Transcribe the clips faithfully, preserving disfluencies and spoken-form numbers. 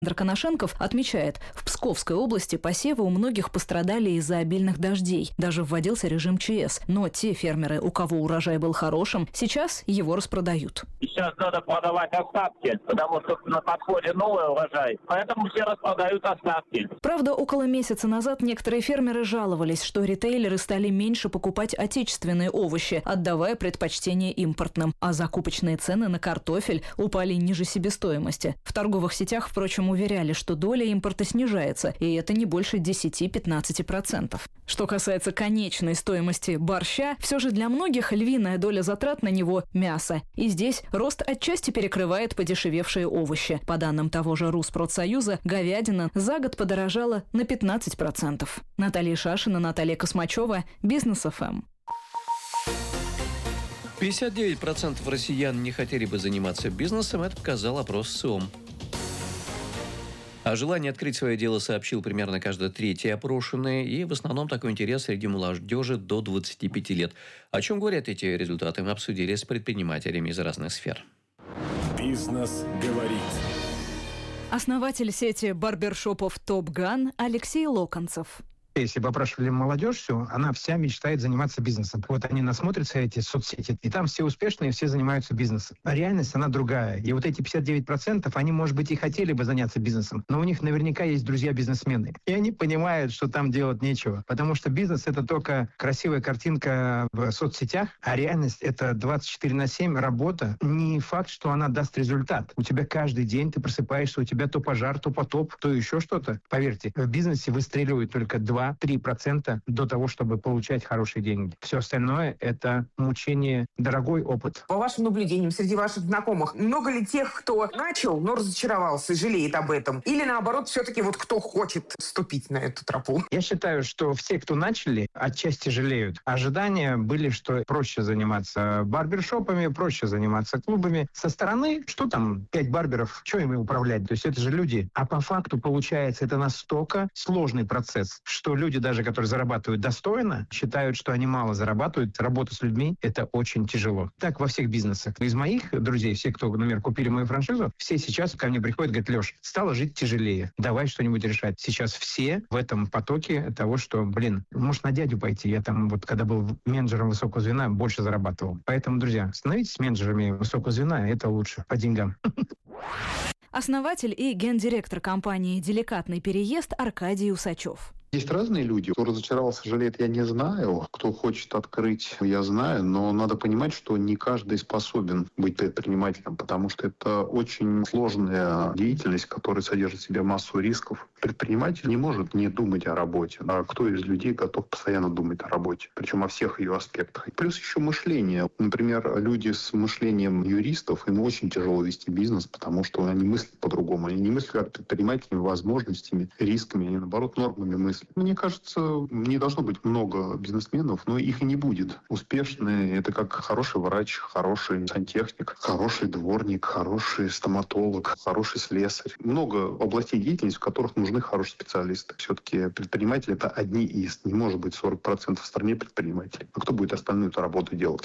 Александр Коношенков отмечает, в Псковской области посевы у многих пострадали из-за обильных дождей. Даже вводился режим ЧС. Но те фермеры, у кого урожай был хорошим, сейчас его распродают. Сейчас надо продавать остатки, потому что на подходе новый урожай. Поэтому все распродают остатки. Правда, около месяца назад некоторые фермеры жаловались, что ритейлеры стали меньше покупать отечественные овощи, отдавая предпочтение импортным. А закупочные цены на картофель упали ниже себестоимости. В торговых сетях, впрочем, уверяли, что доля импорта снижается, и это не больше десять-пятнадцать процентов. Что касается конечной стоимости борща, все же для многих львиная доля затрат на него – мясо. И здесь рост отчасти перекрывает подешевевшие овощи. По данным того же Руспродсоюза, говядина за год подорожала на пятнадцать процентов. Наталья Шашина, Наталья Космачева, Бизнес эф эм. пятьдесят девять процентов россиян не хотели бы заниматься бизнесом, это показал опрос СИОМ. О желании открыть свое дело сообщил примерно каждый третий опрошенный, и в основном такой интерес среди молодежи до двадцати пяти лет. О чем говорят эти результаты, мы обсудили с предпринимателями из разных сфер. Бизнес говорит. Основатель сети барбершопов «Топ-Ган» Алексей Локонцев. Если бы опрашивали молодежь всю, она вся мечтает заниматься бизнесом. Вот они насмотрятся эти соцсети, и там все успешные, все занимаются бизнесом. А реальность, она другая. И вот эти пятьдесят девять процентов, они, может быть, и хотели бы заняться бизнесом, но у них наверняка есть друзья-бизнесмены. И они понимают, что там делать нечего. Потому что бизнес — это только красивая картинка в соцсетях, а реальность — это двадцать четыре на семь работа. Не факт, что она даст результат. У тебя каждый день ты просыпаешься, у тебя то пожар, то потоп, то еще что-то. Поверьте, в бизнесе выстреливают только два-три процента до того, чтобы получать хорошие деньги. Все остальное — это мучение, дорогой опыт. По вашим наблюдениям, среди ваших знакомых, много ли тех, кто начал, но разочаровался, жалеет об этом? Или наоборот, все-таки вот кто хочет вступить на эту тропу? Я считаю, что все, кто начали, отчасти жалеют. Ожидания были, что проще заниматься барбершопами, проще заниматься клубами. Со стороны, что там, пять барберов, что ими управлять? То есть это же люди. А по факту, получается, это настолько сложный процесс, что люди, даже которые зарабатывают достойно, считают, что они мало зарабатывают. Работа с людьми — это очень тяжело. Так во всех бизнесах. Из моих друзей, все, кто, например, купили мою франшизу, все сейчас ко мне приходят, говорят: Леш, стало жить тяжелее. Давай что-нибудь решать. Сейчас все в этом потоке того, что, блин, может на дядю пойти. Я там вот, когда был менеджером высокого звена, больше зарабатывал. Поэтому, друзья, становитесь менеджерами высокого звена, это лучше по деньгам. Основатель и гендиректор компании «Деликатный переезд» Аркадий Усачев. Есть разные люди. Кто разочаровался, жалеет, я не знаю. Кто хочет открыть, я знаю. Но надо понимать, что не каждый способен быть предпринимателем, потому что это очень сложная деятельность, которая содержит в себе массу рисков. Предприниматель не может не думать о работе. А кто из людей готов постоянно думать о работе? Причем о всех ее аспектах. И плюс еще мышление. Например, люди с мышлением юристов, им очень тяжело вести бизнес, потому что они мыслят по-другому. Они не мыслят как предпринимателями, возможностями, рисками, они, наоборот, нормами мыслят. Мне кажется, не должно быть много бизнесменов, но их и не будет. Успешные — это как хороший врач, хороший сантехник, хороший дворник, хороший стоматолог, хороший слесарь. Много областей деятельности, в которых нужны хорошие специалисты. Все-таки предприниматели — это одни из. Не может быть сорок процентов в стране предпринимателей. А кто будет остальную эту работу делать?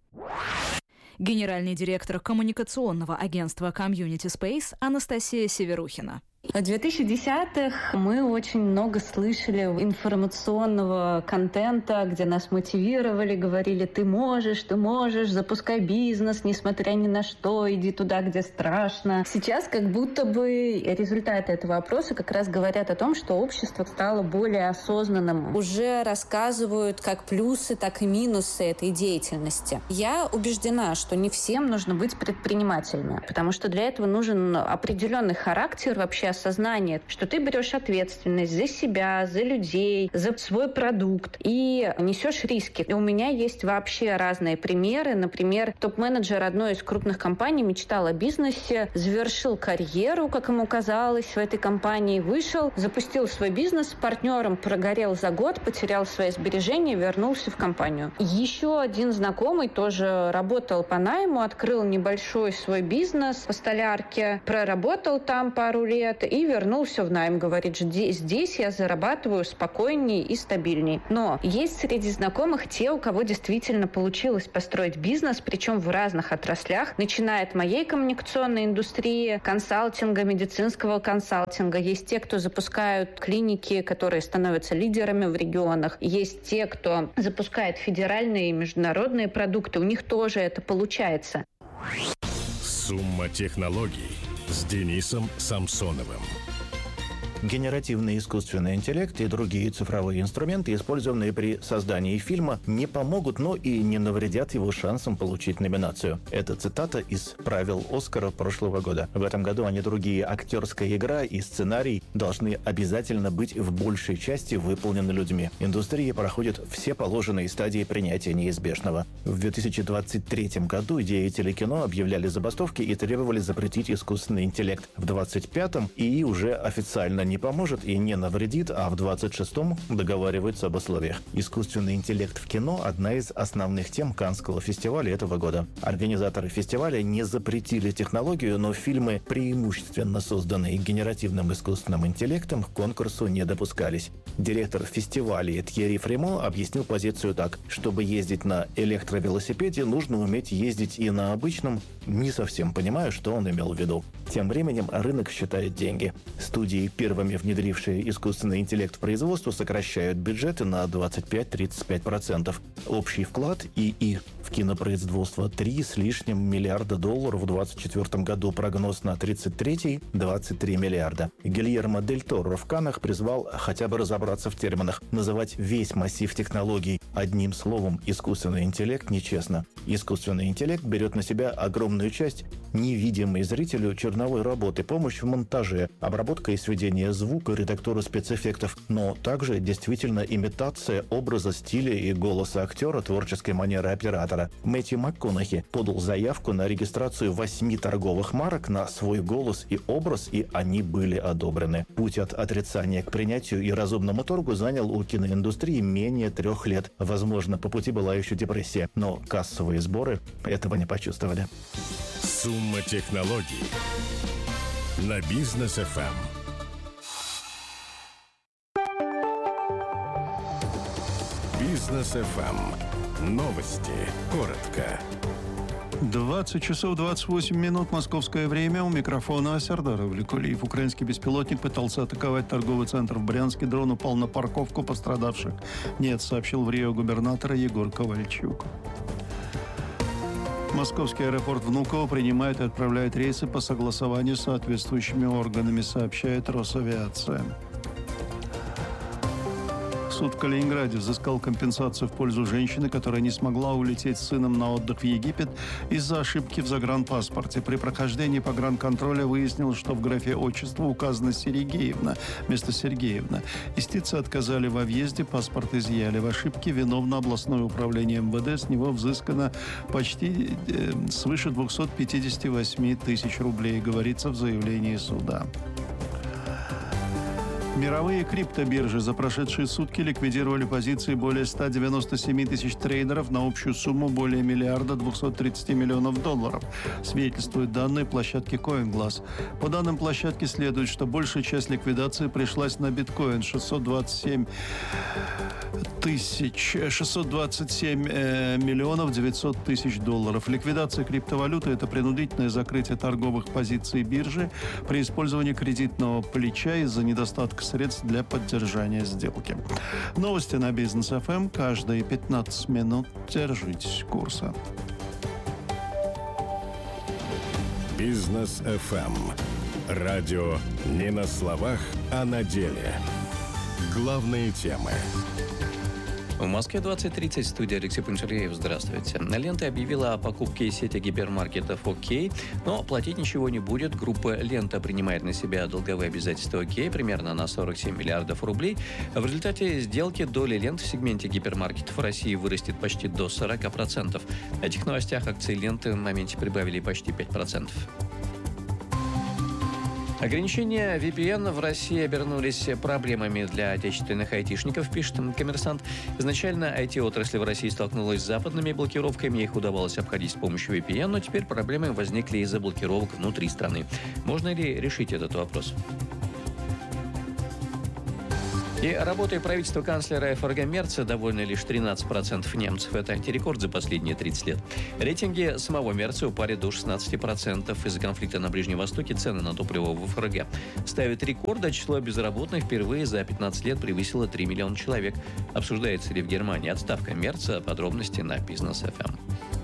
Генеральный директор коммуникационного агентства Community Space Анастасия Северухина. В две тысячи десятых мы очень много слышали информационного контента, где нас мотивировали, говорили: ты можешь, ты можешь, запускай бизнес, несмотря ни на что, иди туда, где страшно. Сейчас как будто бы результаты этого опроса как раз говорят о том, что общество стало более осознанным. Уже рассказывают как плюсы, так и минусы этой деятельности. Я убеждена, что не всем нужно быть предпринимателями, потому что для этого нужен определенный характер, вообще осознание, что ты берешь ответственность за себя, за людей, за свой продукт и несешь риски. И у меня есть вообще разные примеры. Например, топ-менеджер одной из крупных компаний мечтал о бизнесе, завершил карьеру, как ему казалось, в этой компании, вышел, запустил свой бизнес, с партнером прогорел за год, потерял свои сбережения, вернулся в компанию. Еще один знакомый тоже работал по найму, открыл небольшой свой бизнес по столярке, проработал там пару лет и вернул все в найм. Говорит, здесь я зарабатываю спокойнее и стабильнее. Но есть среди знакомых те, у кого действительно получилось построить бизнес, причем в разных отраслях, начиная от моей коммуникационной индустрии, консалтинга, медицинского консалтинга. Есть те, кто запускают клиники, которые становятся лидерами в регионах. Есть те, кто запускает федеральные и международные продукты. У них тоже это получается. Сумма технологий с Денисом Самсоновым. Генеративный искусственный интеллект и другие цифровые инструменты, использованные при создании фильма, не помогут, но и не навредят его шансам получить номинацию. Это цитата из правил «Оскара» прошлого года. В этом году, а не другие, актерская игра и сценарий должны обязательно быть в большей части выполнены людьми. Индустрия проходит все положенные стадии принятия неизбежного. В две тысячи двадцать третьем году деятели кино объявляли забастовки и требовали запретить искусственный интеллект. В двадцать пятом ИИ уже официально не поможет и не навредит, а в двадцать шестом договариваются об условиях. Искусственный интеллект в кино – одна из основных тем Каннского фестиваля этого года. Организаторы фестиваля не запретили технологию, но фильмы, преимущественно созданные генеративным искусственным интеллектом, к конкурсу не допускались. Директор фестиваля Тьерри Фримо объяснил позицию так: чтобы ездить на электровелосипеде, нужно уметь ездить и на обычном. Не совсем понимаю, что он имел в виду. Тем временем рынок считает деньги. Студии, первыми внедрившие искусственный интеллект в производство, сокращают бюджеты на двадцать пять - тридцать пять процентов. Общий вклад ИИ в кинопроизводство три с лишним миллиарда долларов в двадцать четвёртом году, прогноз на тридцать третий – двадцать три миллиарда. Гильермо Дель Торо в Каннах призвал хотя бы разобраться в терминах. Называть весь массив технологий одним словом «искусственный интеллект» нечестно. Искусственный интеллект берет на себя огромную часть невидимой зрителю черновой работы, помощь в монтаже, обработка и сведение звука, редактура спецэффектов, но также действительно имитация образа, стиля и голоса актера, творческой манеры оператора. Мэтью МакКонахи подал заявку на регистрацию восьми торговых марок на свой голос и образ, и они были одобрены. Путь от отрицания к принятию и разумному торгу занял у киноиндустрии менее трех лет. Возможно, по пути была еще депрессия, но кассовые сборы этого не почувствовали. Сумма технологий на Бизнес эф эм. Бизнес эф эм. Новости. Коротко. двадцать часов двадцать восемь минут московское время. У микрофона Сердар Авликулиев. Украинский беспилотник пытался атаковать торговый центр в Брянске. Дрон упал на парковку, пострадавших нет, сообщил в Рио губернатор Егор Ковальчук. Московский аэропорт Внуково принимает и отправляет рейсы по согласованию с соответствующими органами, сообщает Росавиация. Суд в Калининграде взыскал компенсацию в пользу женщины, которая не смогла улететь с сыном на отдых в Египет из-за ошибки в загранпаспорте. При прохождении погранконтроля выяснилось, что в графе отчества указано Сергеевна вместо Сергеевна. Истицы отказали во въезде, паспорт изъяли. В ошибке виновно областное управление эм вэ дэ. С него взыскано почти э, свыше двухсот пятидесяти восьми тысяч рублей, говорится в заявлении суда. Мировые криптобиржи за прошедшие сутки ликвидировали позиции более ста девяноста семи тысяч трейдеров на общую сумму более миллиарда двухсот тридцати миллионов долларов, свидетельствуют данные площадки CoinGlass. По данным площадки следует, что большая часть ликвидации пришлась на биткоин – шестьсот двадцать семь тысяч, шестьсот двадцать семь э, миллионов девятьсот тысяч долларов. Ликвидация криптовалюты – это принудительное закрытие торговых позиций биржи при использовании кредитного плеча из-за недостатка средств для поддержания сделки. Новости на Бизнес эф эм каждые пятнадцать минут. Держитесь курса. Бизнес эф эм. Радио не на словах, а на деле. Главные темы. В Москве двадцать тридцать, студия Алексей Панчереев. Здравствуйте. Лента объявила о покупке сети гипермаркетов «Окей», но платить ничего не будет. Группа «Лента» принимает на себя долговые обязательства «Окей» примерно на сорок семь миллиардов рублей. В результате сделки доля «Лент» в сегменте гипермаркетов России вырастет почти до сорока процентов. В этих новостях акции «Ленты» в моменте прибавили почти пять процентов. Ограничения ви пи эн в России обернулись проблемами для отечественных айтишников, пишет «Коммерсант». Изначально ай ти-отрасль в России столкнулась с западными блокировками, их удавалось обходить с помощью ви пи эн, но теперь проблемы возникли из-за блокировок внутри страны. Можно ли решить этот вопрос? И работой правительства канцлера ФРГ Мерца довольны лишь тринадцать процентов немцев. Это антирекорд за последние тридцать лет. Рейтинги самого Мерца упали до шестнадцати процентов. Из-за конфликта на Ближнем Востоке цены на топливо в ФРГ ставят рекорд, а число безработных впервые за пятнадцать лет превысило три миллиона человек. Обсуждается ли в Германии отставка Мерца? Подробности на Бизнес эф эм.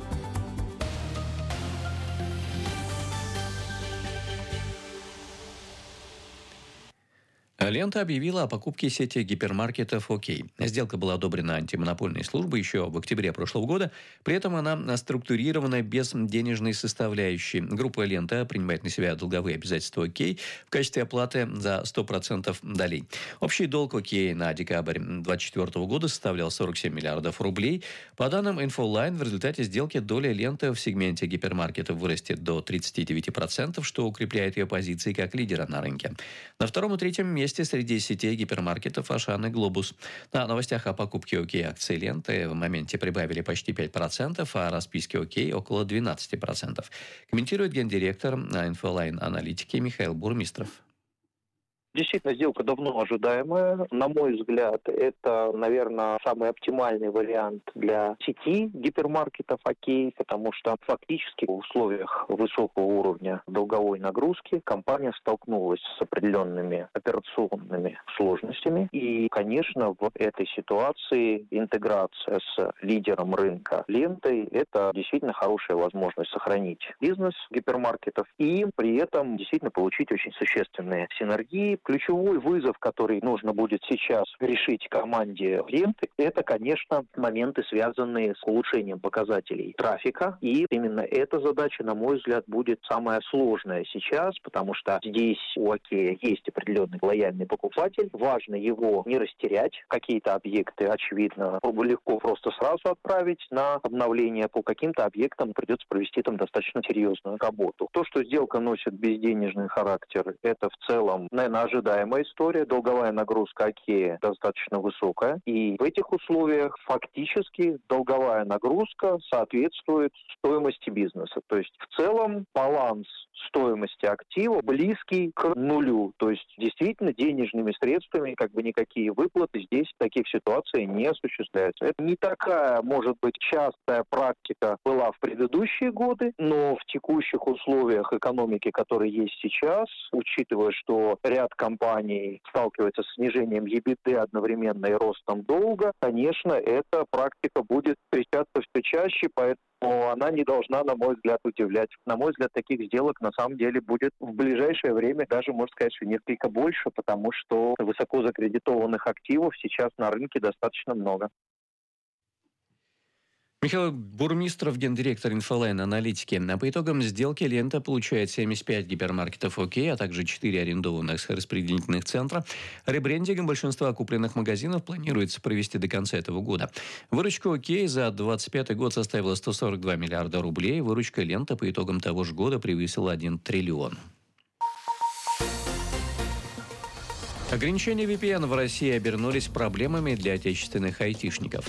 Лента объявила о покупке сети гипермаркетов «Окей». Сделка была одобрена антимонопольной службой еще в октябре прошлого года. При этом она структурирована без денежной составляющей. Группа «Лента» принимает на себя долговые обязательства «Окей» в качестве оплаты за сто процентов долей. Общий долг «Окей» на декабрь две тысячи двадцать четвёртого года составлял сорок семь миллиардов рублей. По данным «Инфолайн», в результате сделки доля «Ленты» в сегменте гипермаркетов вырастет до тридцати девяти процентов, что укрепляет ее позиции как лидера на рынке. На втором и третьем месте среди сетей гипермаркетов «Ашан» и «Глобус». На новостях о покупке «Окей» акции «Ленты» в моменте прибавили почти пять процентов, а расписки «Окей» около двенадцати процентов. Комментирует гендиректор «Инфолайн» аналитики Михаил Бурмистров. Действительно, сделка давно ожидаемая. На мой взгляд, это, наверное, самый оптимальный вариант для сети гипермаркетов «Окей», потому что фактически в условиях высокого уровня долговой нагрузки компания столкнулась с определенными операционными сложностями. И, конечно, в этой ситуации интеграция с лидером рынка «Лентой» – это действительно хорошая возможность сохранить бизнес гипермаркетов и при этом действительно получить очень существенные синергии. Ключевой вызов, который нужно будет сейчас решить команде «Ленты», это, конечно, моменты, связанные с улучшением показателей трафика. И именно эта задача, на мой взгляд, будет самая сложная сейчас, потому что здесь у «Окея» есть определенный лояльный покупатель. Важно его не растерять. Какие-то объекты, очевидно, легко просто сразу отправить на обновление. По каким-то объектам придется провести там достаточно серьезную работу. То, что сделка носит безденежный характер, это в целом, наверное, ожидаемая история. Долговая нагрузка «Окея» достаточно высокая. И в этих условиях фактически долговая нагрузка соответствует стоимости бизнеса. То есть в целом баланс стоимости актива близкий к нулю. То есть действительно денежными средствами как бы никакие выплаты здесь в таких ситуациях не осуществляются. Это не такая, может быть, частая практика была в предыдущие годы, но в текущих условиях экономики, которые есть сейчас, учитывая, что ряд компаний сталкивается с снижением EBITDA одновременно и ростом долга, конечно, эта практика будет встречаться все чаще, поэтому она не должна, на мой взгляд, удивлять. На мой взгляд, таких сделок на самом деле будет в ближайшее время даже, можно сказать, что несколько больше, потому что высоко закредитованных активов сейчас на рынке достаточно много. Михаил Бурмистров, гендиректор «Инфолайн» аналитики. А по итогам сделки «Лента» получает семьдесят пять гипермаркетов «Окей», а также четыре арендованных распределительных центра. Ребрендинг большинства купленных магазинов планируется провести до конца этого года. Выручка «Окей» за двадцать пятый год составила сто сорок два миллиарда рублей. Выручка «Лента» по итогам того же года превысила один триллион. Ограничения ви пи эн в России обернулись проблемами для отечественных айтишников.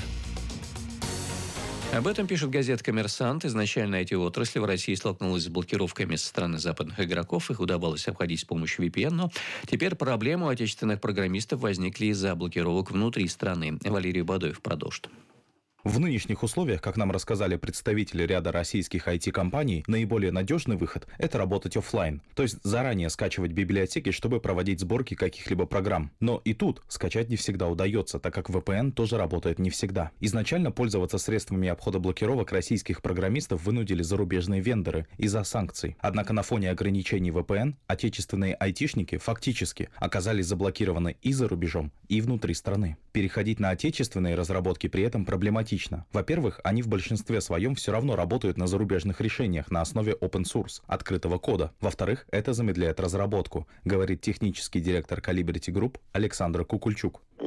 Об этом пишет газета «Коммерсант». Изначально ай ти-отрасль в России столкнулась с блокировками со стороны западных игроков. Их удавалось обходить с помощью ви пи эн, но теперь проблемы у отечественных программистов возникли из-за блокировок внутри страны. Валерий Бадоев продолжит. В нынешних условиях, как нам рассказали представители ряда российских ай ти-компаний, наиболее надежный выход – это работать офлайн, то есть заранее скачивать библиотеки, чтобы проводить сборки каких-либо программ. Но и тут скачать не всегда удается, так как ви пи эн тоже работает не всегда. Изначально пользоваться средствами обхода блокировок российских программистов вынудили зарубежные вендоры из-за санкций. Однако на фоне ограничений ви пи эн отечественные айтишники фактически оказались заблокированы и за рубежом, и внутри страны. Переходить на отечественные разработки при этом проблематично. Во-первых, они в большинстве своем все равно работают на зарубежных решениях на основе open source, открытого кода. Во-вторых, это замедляет разработку, говорит технический директор Calibrity Group Александр Кукульчук. Я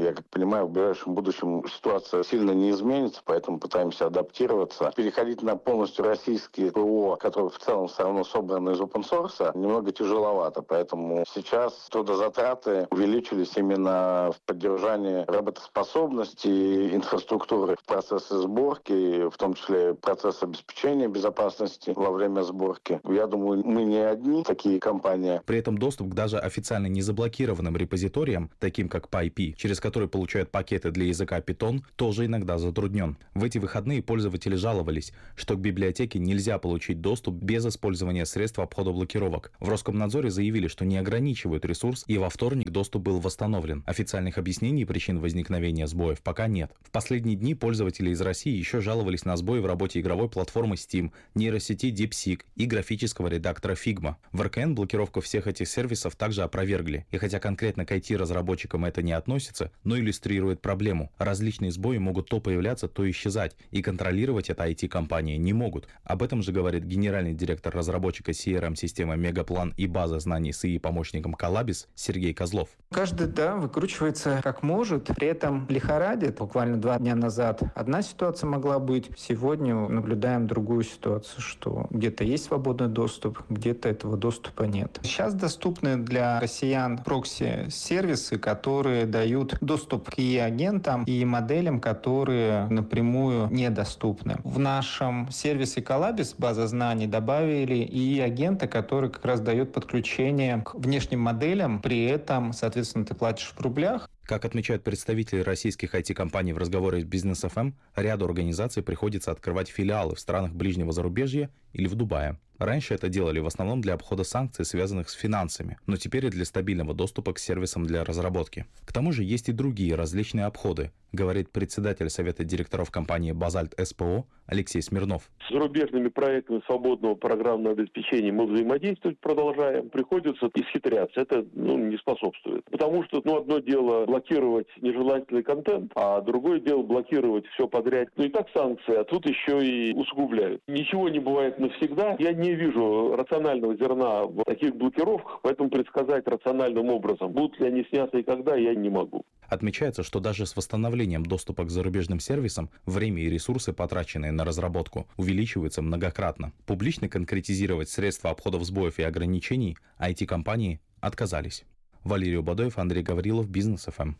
я как понимаю, в ближайшем будущем ситуация сильно не изменится, поэтому пытаемся адаптироваться. Переходить на полностью российские ПО, которые в целом все равно собраны из open source, немного тяжеловато. Поэтому сейчас трудозатраты увеличились именно в поддержании работоспособности инфраструктуры в процессе сборки, в том числе процесс обеспечения безопасности во время сборки. Я думаю, мы не одни такие компании. При этом доступ к даже официально не заблокированным репозиториям, таким как пи ай пи, через которые получают пакеты для языка Python, тоже иногда затруднен. В эти выходные пользователи жаловались, что к библиотеке нельзя получить доступ без использования средств обхода блокировок. В Роскомнадзоре заявили, что не ограничивают ресурс, и во вторник доступ был восстановлен. Официальных объяснений причин возникновения сбоев пока нет. В последние дни пользователи из России еще жаловались на сбои в работе игровой платформы Steam, нейросети DeepSeek и графического редактора Figma. В эр ка эн блокировку всех этих сервисов также опровергли. И хотя конкретно к ай ти-разработчикам это не относится, но иллюстрирует проблему. Различные сбои могут то появляться, то исчезать, и контролировать это ай ти-компании не могут. Об этом же говорит генеральный директор разработчика си ар эм-системы Мегаплан и базы знаний с ай и-помощником Колабис Сергей Козлов. Каждый, да, выкручивается как может, при этом лихорадит. Буквально два дня назад одна ситуация могла быть, сегодня наблюдаем другую ситуацию, что где-то есть свободный доступ, где-то этого доступа нет. Сейчас доступны для россиян прокси-сервисы, которые дают доступ к и и-агентам и моделям, которые напрямую недоступны. В нашем сервисе Колабис, база знаний, добавили и и-агента, который как раз дает подключение к внешним моделям, при этом, соответственно, ты платишь в рублях. Как отмечают представители российских ай ти-компаний в разговоре с Бизнес эф эм, ряду организаций приходится открывать филиалы в странах ближнего зарубежья или в Дубае. Раньше это делали в основном для обхода санкций, связанных с финансами, но теперь и для стабильного доступа к сервисам для разработки. К тому же есть и другие различные обходы, говорит председатель Совета директоров компании «Базальт эс пэ о» Алексей Смирнов. С зарубежными проектами свободного программного обеспечения мы взаимодействовать продолжаем. Приходится исхитряться. Это ну, не способствует. Потому что ну, одно дело блокировать нежелательный контент, а другое дело блокировать все подряд. Ну и так санкции, а тут еще и усугубляют. Ничего не бывает навсегда. Я не вижу рационального зерна в таких блокировках, поэтому предсказать рациональным образом, будут ли они сняты и когда, я не могу. Отмечается, что даже с восстановлением доступа к зарубежным сервисам время и ресурсы, потраченные на разработку, увеличиваются многократно. Публично конкретизировать средства обходов сбоев и ограничений ай ти-компании отказались. Валерий Бадоев, Андрей Гаврилов, Бизнес эф эм.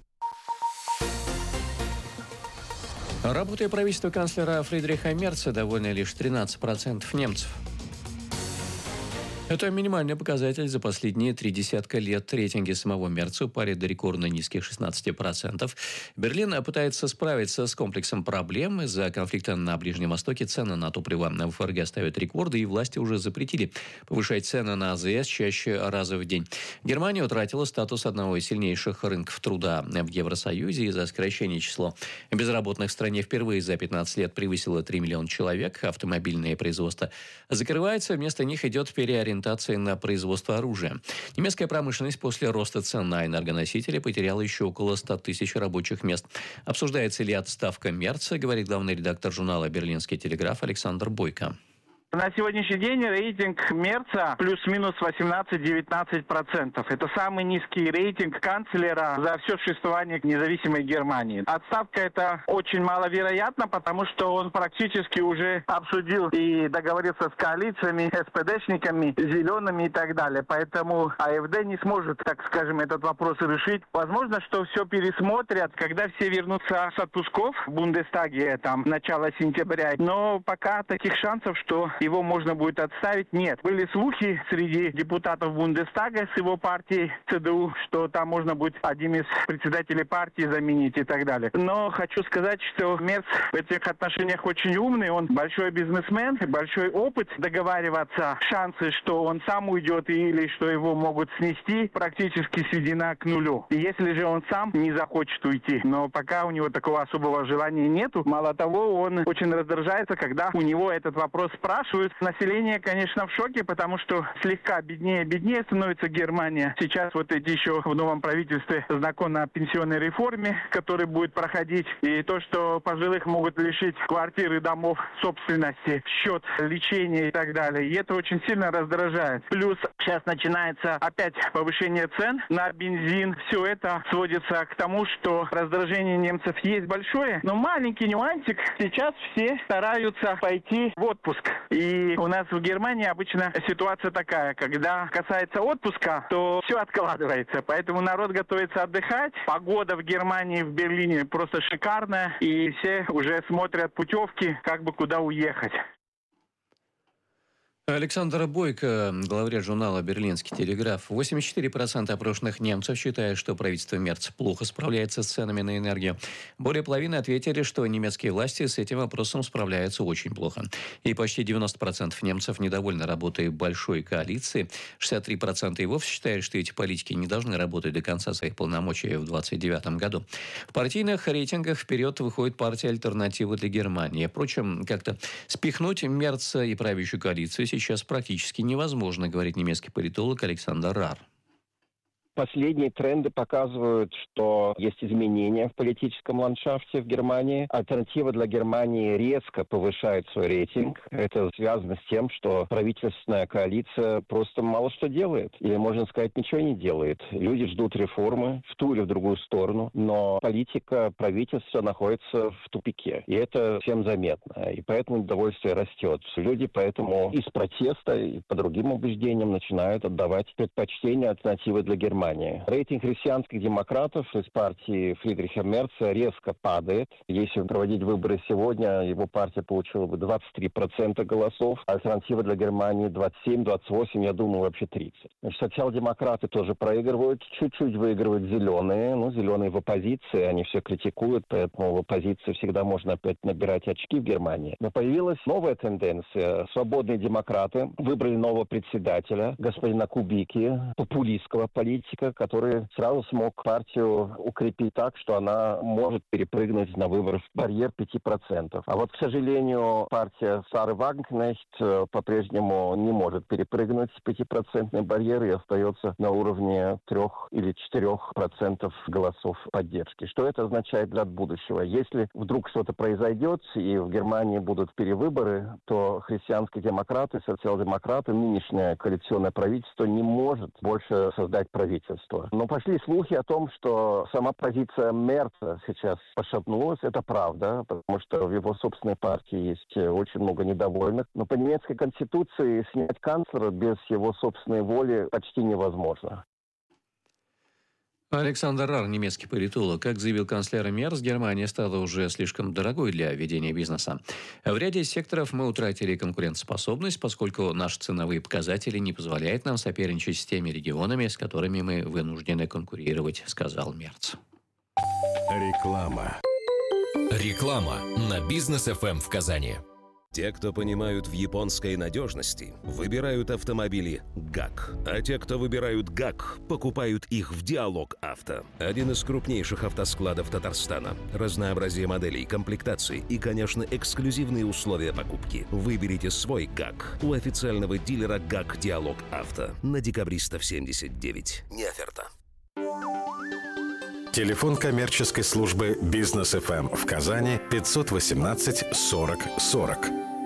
Работой правительства канцлера Фридриха Мерца довольны лишь тринадцать процентов немцев. Это минимальный показатель за последние три десятка лет. Рейтинги самого Мерца упали до рекордно низких шестнадцати процентов. Берлин пытается справиться с комплексом проблем. Из-за конфликта на Ближнем Востоке цены на топливо в эф эр гэ ставят рекорды, и власти уже запретили повышать цены на а зэ эс чаще раза в день. Германия утратила статус одного из сильнейших рынков труда в Евросоюзе из-за сокращения числа безработных в стране впервые за пятнадцать лет превысило три миллиона человек. Автомобильное производство закрывается, вместо них идет переориентация на производство оружия. Немецкая промышленность после роста цен на энергоносители потеряла еще около ста тысяч рабочих мест. Обсуждается ли отставка Мерца, говорит главный редактор журнала «Берлинский телеграф» Александр Бойко. На сегодняшний день рейтинг Мерца плюс-минус восемнадцать-девятнадцать процентов. Это самый низкий рейтинг канцлера за все существование независимой Германии. Отставка это очень маловероятно, потому что он практически уже обсудил и договорился с коалициями, эс пэ дэшниками, зелеными и так далее. Поэтому а эф дэ не сможет, так скажем, этот вопрос решить. Возможно, что все пересмотрят, когда все вернутся с отпусков в Бундестаге, там, начало сентября. Но пока таких шансов, что его можно будет отставить, нет. Были слухи среди депутатов Бундестага с его партией цэ дэ у, что там можно будет один из председателей партии заменить и так далее. Но хочу сказать, что Мерц в этих отношениях очень умный, он большой бизнесмен, большой опыт договариваться. Шансы, что он сам уйдет или что его могут снести, практически сведена к нулю. И если же он сам не захочет уйти, но пока у него такого особого желания нету, мало того, он очень раздражается, когда у него этот вопрос спрашивают, спрашивают. Население, конечно, в шоке, потому что слегка беднее беднее становится Германия. Сейчас вот эти еще в новом правительстве закон о пенсионной реформе, который будет проходить. И то, что пожилых могут лишить квартиры, домов, собственности, счет лечения и так далее. И это очень сильно раздражает. Плюс сейчас начинается опять повышение цен на бензин. Все это сводится к тому, что раздражение немцев есть большое, но маленький нюансик. Сейчас все стараются пойти в отпуск. И у нас в Германии обычно ситуация такая, когда касается отпуска, то все откладывается. Поэтому народ готовится отдыхать. Погода в Германии, в Берлине просто шикарная. И все уже смотрят путевки, как бы куда уехать. Александр Бойко, главред журнала «Берлинский телеграф». восемьдесят четыре процента опрошенных немцев считают, что правительство Мерца плохо справляется с ценами на энергию. Более половины ответили, что немецкие власти с этим вопросом справляются очень плохо. И почти девяносто процентов немцев недовольны работой большой коалиции. шестьдесят три процента и вовсе считают, что эти политики не должны работать до конца своих полномочий в двадцать девятом году. В партийных рейтингах вперед выходит партия «Альтернатива для Германии». Впрочем, как-то спихнуть Мерца и правящую коалицию сейчас практически невозможно, говорит немецкий политолог Александр Рар. Последние тренды показывают, что есть изменения в политическом ландшафте в Германии. Альтернатива для Германии резко повышает свой рейтинг. Это связано с тем, что правительственная коалиция просто мало что делает. Или, можно сказать, ничего не делает. Люди ждут реформы в ту или в другую сторону, но политика правительства находится в тупике. И это всем заметно. И поэтому недовольствие растет. Люди поэтому из протеста и по другим убеждениям начинают отдавать предпочтение альтернативы для Германии. Рейтинг христианских демократов из партии Фридриха Мерца резко падает. Если проводить выборы сегодня, его партия получила бы двадцать три процента голосов, альтернатива для Германии двадцать семь - двадцать восемь, я думаю, вообще тридцать. Значит, социал-демократы тоже проигрывают, чуть-чуть выигрывают зеленые. Ну, зеленые в оппозиции, они все критикуют, поэтому в оппозиции всегда можно опять набирать очки в Германии. Но появилась новая тенденция. Свободные демократы выбрали нового председателя, господина Кубики, популистского политика, который сразу смог партию укрепить так, что она может перепрыгнуть на выборах барьер пять процентов. А вот, к сожалению, партия Сары Вагенкнехт по-прежнему не может перепрыгнуть пятипроцентный барьер и остается на уровне трех или четырех процентов голосов поддержки. Что это означает для будущего? Если вдруг что-то произойдет и в Германии будут перевыборы, то христианские демократы, социал-демократы, нынешнее коалиционное правительство не может больше создать правительство. Но пошли слухи о том, что сама позиция Мерца сейчас пошатнулась. Это правда, потому что в его собственной партии есть очень много недовольных. Но по немецкой конституции снять канцлера без его собственной воли почти невозможно. Александр Рар, немецкий политолог. Как заявил канцлер Мерц, Германия стала уже слишком дорогой для ведения бизнеса. В ряде секторов мы утратили конкурентоспособность, поскольку наши ценовые показатели не позволяют нам соперничать с теми регионами, с которыми мы вынуждены конкурировать, сказал Мерц. Реклама. Реклама на Бизнес эф эм в Казани. Те, кто понимают в японской надежности, выбирают автомобили ГАК. А те, кто выбирают ГАК, покупают их в Диалог Авто. Один из крупнейших автоскладов Татарстана. Разнообразие моделей, комплектаций и, конечно, эксклюзивные условия покупки. Выберите свой ГАК у официального дилера ГАК Диалог Авто на Декабристов семьдесят девять. Не оферта. Телефон коммерческой службы Бизнес эф эм в Казани пятьсот восемнадцать сорок сорок.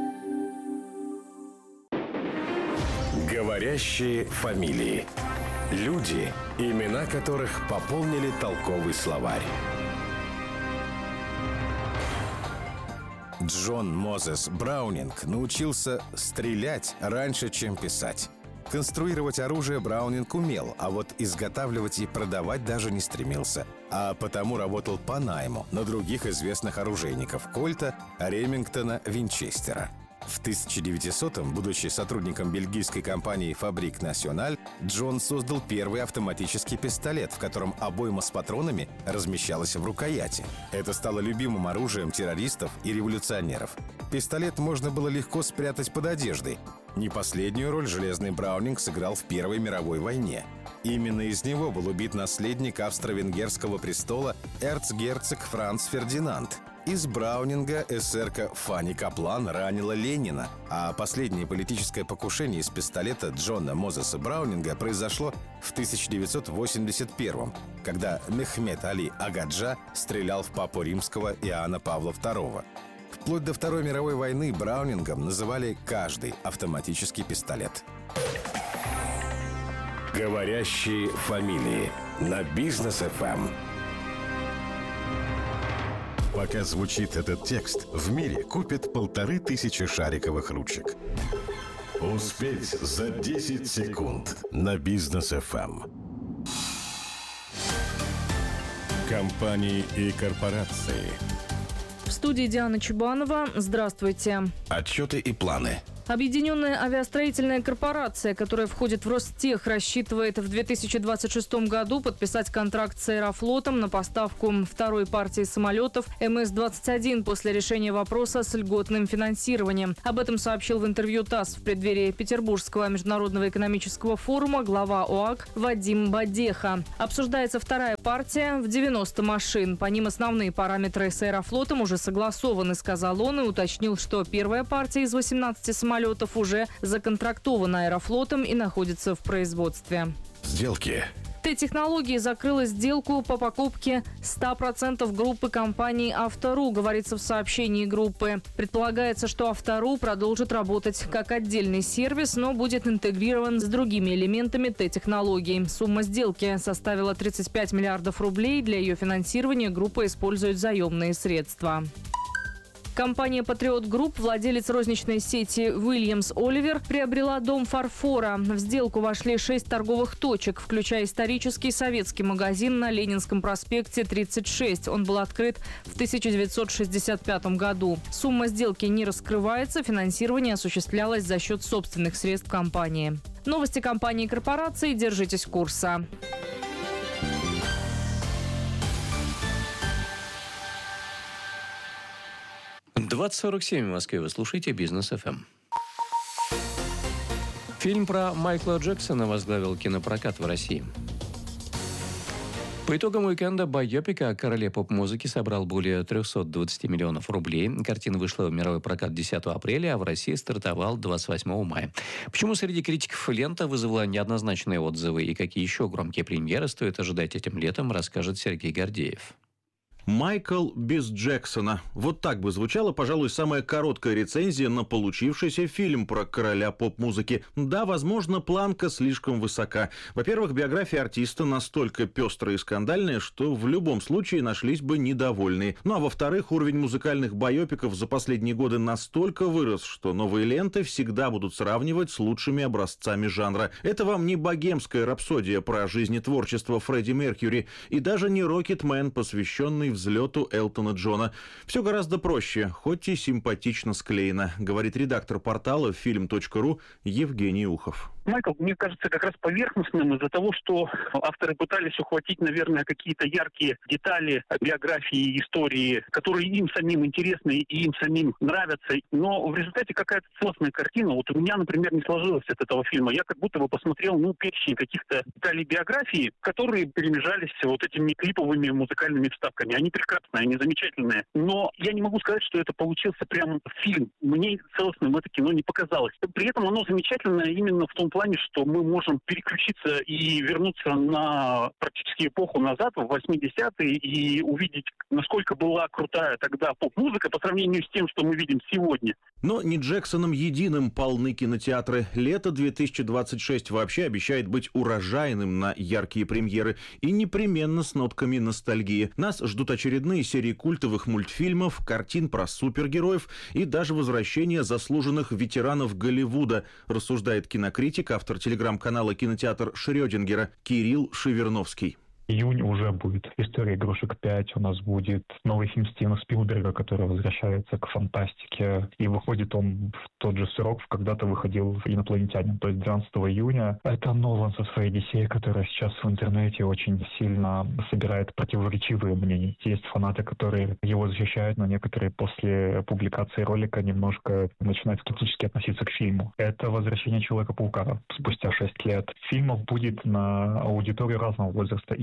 Говорящие фамилии. Люди, имена которых пополнили толковый словарь. Джон Мозес Браунинг научился стрелять раньше, чем писать. Конструировать оружие Браунинг умел, а вот изготавливать и продавать даже не стремился. А потому работал по найму на других известных оружейников Кольта, Ремингтона, Винчестера. В тысяча девятисотом, будучи сотрудником бельгийской компании «Фабрик Националь», Джон создал первый автоматический пистолет, в котором обойма с патронами размещалась в рукояти. Это стало любимым оружием террористов и революционеров. Пистолет можно было легко спрятать под одеждой. Не последнюю роль железный Браунинг сыграл в Первой мировой войне. Именно из него был убит наследник австро-венгерского престола эрцгерцог Франц Фердинанд. Из Браунинга эсерка Фанни Каплан ранила Ленина, а последнее политическое покушение из пистолета Джона Мозеса Браунинга произошло в тысяча девятьсот восемьдесят первом, когда Мехмед Али Агаджа стрелял в папу римского Иоанна Павла второго. Вплоть до Второй мировой войны Браунингом называли каждый автоматический пистолет. Говорящие фамилии на Бизнес-эф эм. Пока звучит этот текст, в мире купят полторы тысячи шариковых ручек. Успеть за десять секунд на Бизнес-эф эм. Компании и корпорации. В студии Диана Чубанова. Здравствуйте. Отчеты и планы. Объединенная авиастроительная корпорация, которая входит в Ростех, рассчитывает в две тысячи двадцать шестом году подписать контракт с Аэрофлотом на поставку второй партии самолетов эм эс двадцать один после решения вопроса с льготным финансированием. Об этом сообщил в интервью ТАСС в преддверии Петербургского международного экономического форума глава ОАК Вадим Бадеха. Обсуждается вторая партия в девяносто машин. По ним основные параметры с Аэрофлотом уже согласованы, сказал он, и уточнил, что первая партия из восемнадцати самолетов самолетов уже законтрактована Аэрофлотом и находится в производстве. Сделки. Т-технологии закрыла сделку по покупке ста процентов группы компании «Автору», говорится в сообщении группы. Предполагается, что «Автору» продолжит работать как отдельный сервис, но будет интегрирован с другими элементами Т-технологий. Сумма сделки составила тридцать пять миллиардов рублей. Для ее финансирования группа использует заемные средства. Компания «Патриот Групп», владелец розничной сети «Уильямс Оливер», приобрела дом фарфора. В сделку вошли шесть торговых точек, включая исторический советский магазин на Ленинском проспекте тридцать шесть. Он был открыт в тысяча девятьсот шестьдесят пятом году. Сумма сделки не раскрывается, финансирование осуществлялось за счет собственных средств компании. Новости компании и корпорации. Держитесь курса. двадцать сорок семь в Москве. Вы слушаете Бизнес-эф эм. Фильм про Майкла Джексона возглавил кинопрокат в России. По итогам уикенда байопика о короле поп-музыки собрал более триста двадцать миллионов рублей. Картина вышла в мировой прокат десятого апреля, а в России стартовал двадцать восьмого мая. Почему среди критиков лента вызвала неоднозначные отзывы и какие еще громкие премьеры стоит ожидать этим летом, расскажет Сергей Гордеев. Майкл без Джексона. Вот так бы звучала, пожалуй, самая короткая рецензия на получившийся фильм про короля поп-музыки. Да, возможно, планка слишком высока. Во-первых, биография артиста настолько пестрая и скандальная, что в любом случае нашлись бы недовольные. Ну а во-вторых, уровень музыкальных байопиков за последние годы настолько вырос, что новые ленты всегда будут сравнивать с лучшими образцами жанра. Это вам не богемская рапсодия про жизнетворчество Фредди Меркьюри и даже не Рокетмен, посвященный взлету Элтона Джона. Все гораздо проще, хоть и симпатично склеено, говорит редактор портала фильм точка ру Евгений Ухов. Майкл, мне кажется, как раз поверхностным из-за того, что авторы пытались ухватить, наверное, какие-то яркие детали биографии и истории, которые им самим интересны и им самим нравятся. Но в результате какая-то целостная картина. Вот у меня, например, не сложилось от этого фильма. Я как будто бы посмотрел, ну, перечень каких-то деталей биографии, которые перемежались вот этими клиповыми музыкальными вставками. Они прекрасные, они замечательные. Но я не могу сказать, что это получился прям фильм. Мне целостным это кино не показалось. При этом оно замечательное именно в том плане, что мы можем переключиться и вернуться на практически эпоху назад, в восьмидесятые, и увидеть, насколько была крутая тогда поп-музыка по сравнению с тем, что мы видим сегодня. Но не Джексоном единым полны кинотеатры. Лето две тысячи двадцать шесть вообще обещает быть урожайным на яркие премьеры и непременно с нотками ностальгии. Нас ждут очередные серии культовых мультфильмов, картин про супергероев и даже возвращение заслуженных ветеранов Голливуда, рассуждает кинокритик, автор телеграм-канала «Кинотеатр Шрёдингера» Кирилл Шеверновский. Июнь уже будет «История игрушек пять», у нас будет новый фильм Стивена Спилберга, который возвращается к фантастике, и выходит он в тот же срок, когда-то выходил «Инопланетянин», то есть двенадцатого июня. Это Нолан со своей «Одиссеей», которая сейчас в интернете очень сильно собирает противоречивые мнения. Есть фанаты, которые его защищают, но некоторые после публикации ролика немножко начинают скептически относиться к фильму. Это «Возвращение Человека-паука» спустя шесть лет. Фильмов будет на аудиторию разного возраста. И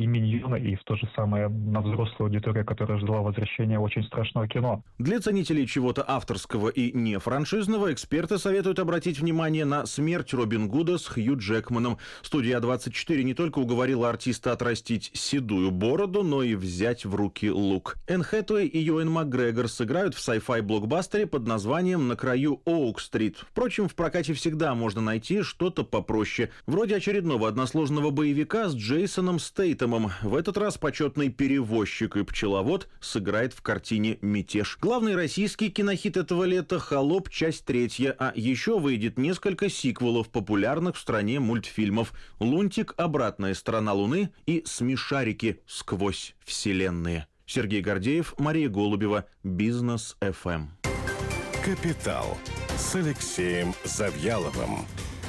«Миньоны», и в то же самое на взрослую аудиторию, которая ждала возвращения «Очень страшного кино». Для ценителей чего-то авторского и не франшизного эксперты советуют обратить внимание на «Смерть Робин Гуда» с Хью Джекманом. Студия А двадцать четыре не только уговорила артиста отрастить седую бороду, но и взять в руки лук. Энн Хэтэуэй и Юэн Макгрегор сыграют в sci-fi блокбастере под названием «На краю Оук-стрит». Впрочем, в прокате всегда можно найти что-то попроще, вроде очередного односложного боевика с Джейсоном Стейтемом. В этот раз почетный перевозчик и пчеловод сыграет в картине «Мятеж». Главный российский кинохит этого лета «Холоп. Часть третья», а еще выйдет несколько сиквелов популярных в стране мультфильмов «Лунтик. Обратная сторона Луны» и «Смешарики. Сквозь вселенные». Сергей Гордеев, Мария Голубева, Бизнес эф эм. «Капитал» с Алексеем Завьяловым.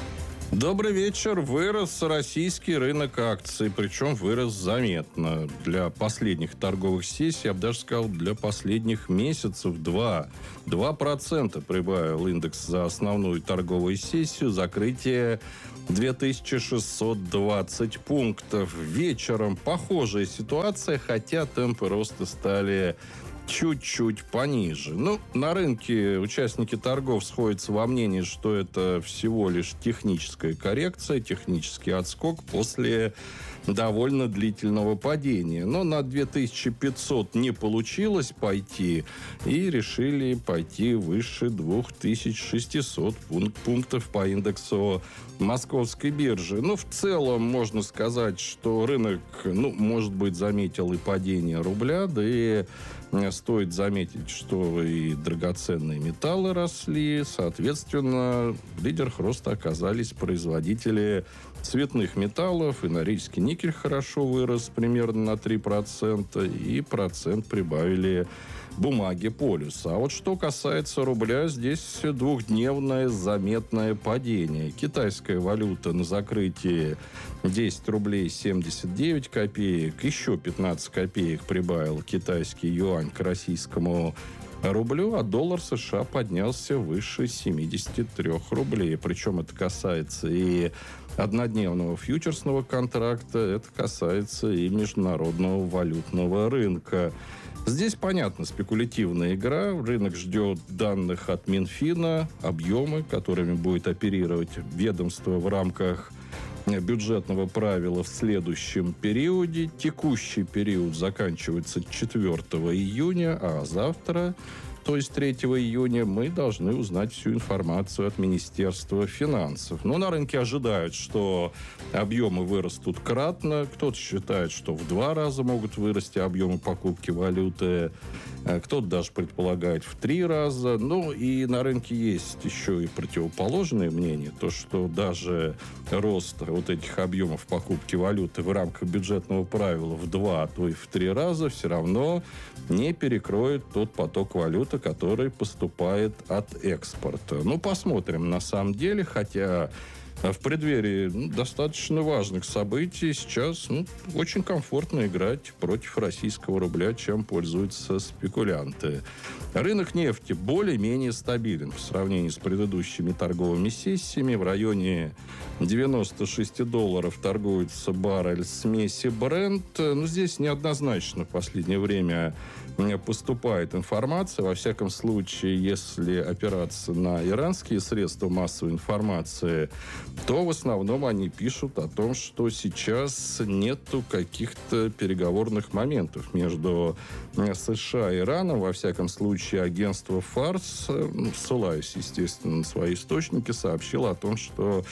Добрый вечер. Вырос российский рынок акций, причем вырос заметно. Для последних торговых сессий, я бы даже сказал, для последних месяцев два. два процента прибавил индекс за основную торговую сессию. Закрытие две тысячи шестьсот двадцать пунктов. Вечером похожая ситуация, хотя темпы роста стали чуть-чуть пониже. Ну, на рынке участники торгов сходятся во мнении, что это всего лишь техническая коррекция, технический отскок после довольно длительного падения. Но на две тысячи пятьсот не получилось пойти, и решили пойти выше две тысячи шестьсот пунктов по индексу Московской биржи. Ну, в целом, можно сказать, что рынок, ну, может быть, заметил и падение рубля, да и стоит заметить, что и драгоценные металлы росли. Соответственно, в лидерах роста оказались производители цветных металлов. И норильский никель хорошо вырос примерно на три процента. И процент прибавили бумаги полюса. А вот что касается рубля, здесь двухдневное заметное падение. Китайская валюта на закрытии десять рублей семьдесят девять копеек. Еще пятнадцать копеек прибавил китайский юань к российскому рублю, а доллар США поднялся выше семьдесят три рублей. Причем это касается и однодневного фьючерсного контракта, это касается и международного валютного рынка. Здесь, понятно, спекулятивная игра. Рынок ждет данных от Минфина, объемы, которыми будет оперировать ведомство в рамках бюджетного правила в следующем периоде. Текущий период заканчивается четвёртого июня, а завтра, то есть третьего июня, мы должны узнать всю информацию от Министерства финансов. Но на рынке ожидают, что объемы вырастут кратно. Кто-то считает, что в два раза могут вырасти объемы покупки валюты. Кто-то даже предполагает в три раза. Ну и на рынке есть еще и противоположное мнение. То, что даже рост вот этих объемов покупки валюты в рамках бюджетного правила в два, а то и в три раза все равно не перекроет тот поток валюты, который поступает от экспорта. Ну, посмотрим на самом деле, хотя в преддверии ну, достаточно важных событий сейчас ну, очень комфортно играть против российского рубля, чем пользуются спекулянты. Рынок нефти более-менее стабилен в сравнении с предыдущими торговыми сессиями. В районе девяносто шесть долларов торгуется баррель смеси Brent. Но здесь неоднозначно в последнее время поступает информация. Во всяком случае, если опираться на иранские средства массовой информации, то в основном они пишут о том, что сейчас нету каких-то переговорных моментов между США и Ираном. Во всяком случае, агентство Фарс, ссылаясь, естественно, на свои источники, сообщило о том, что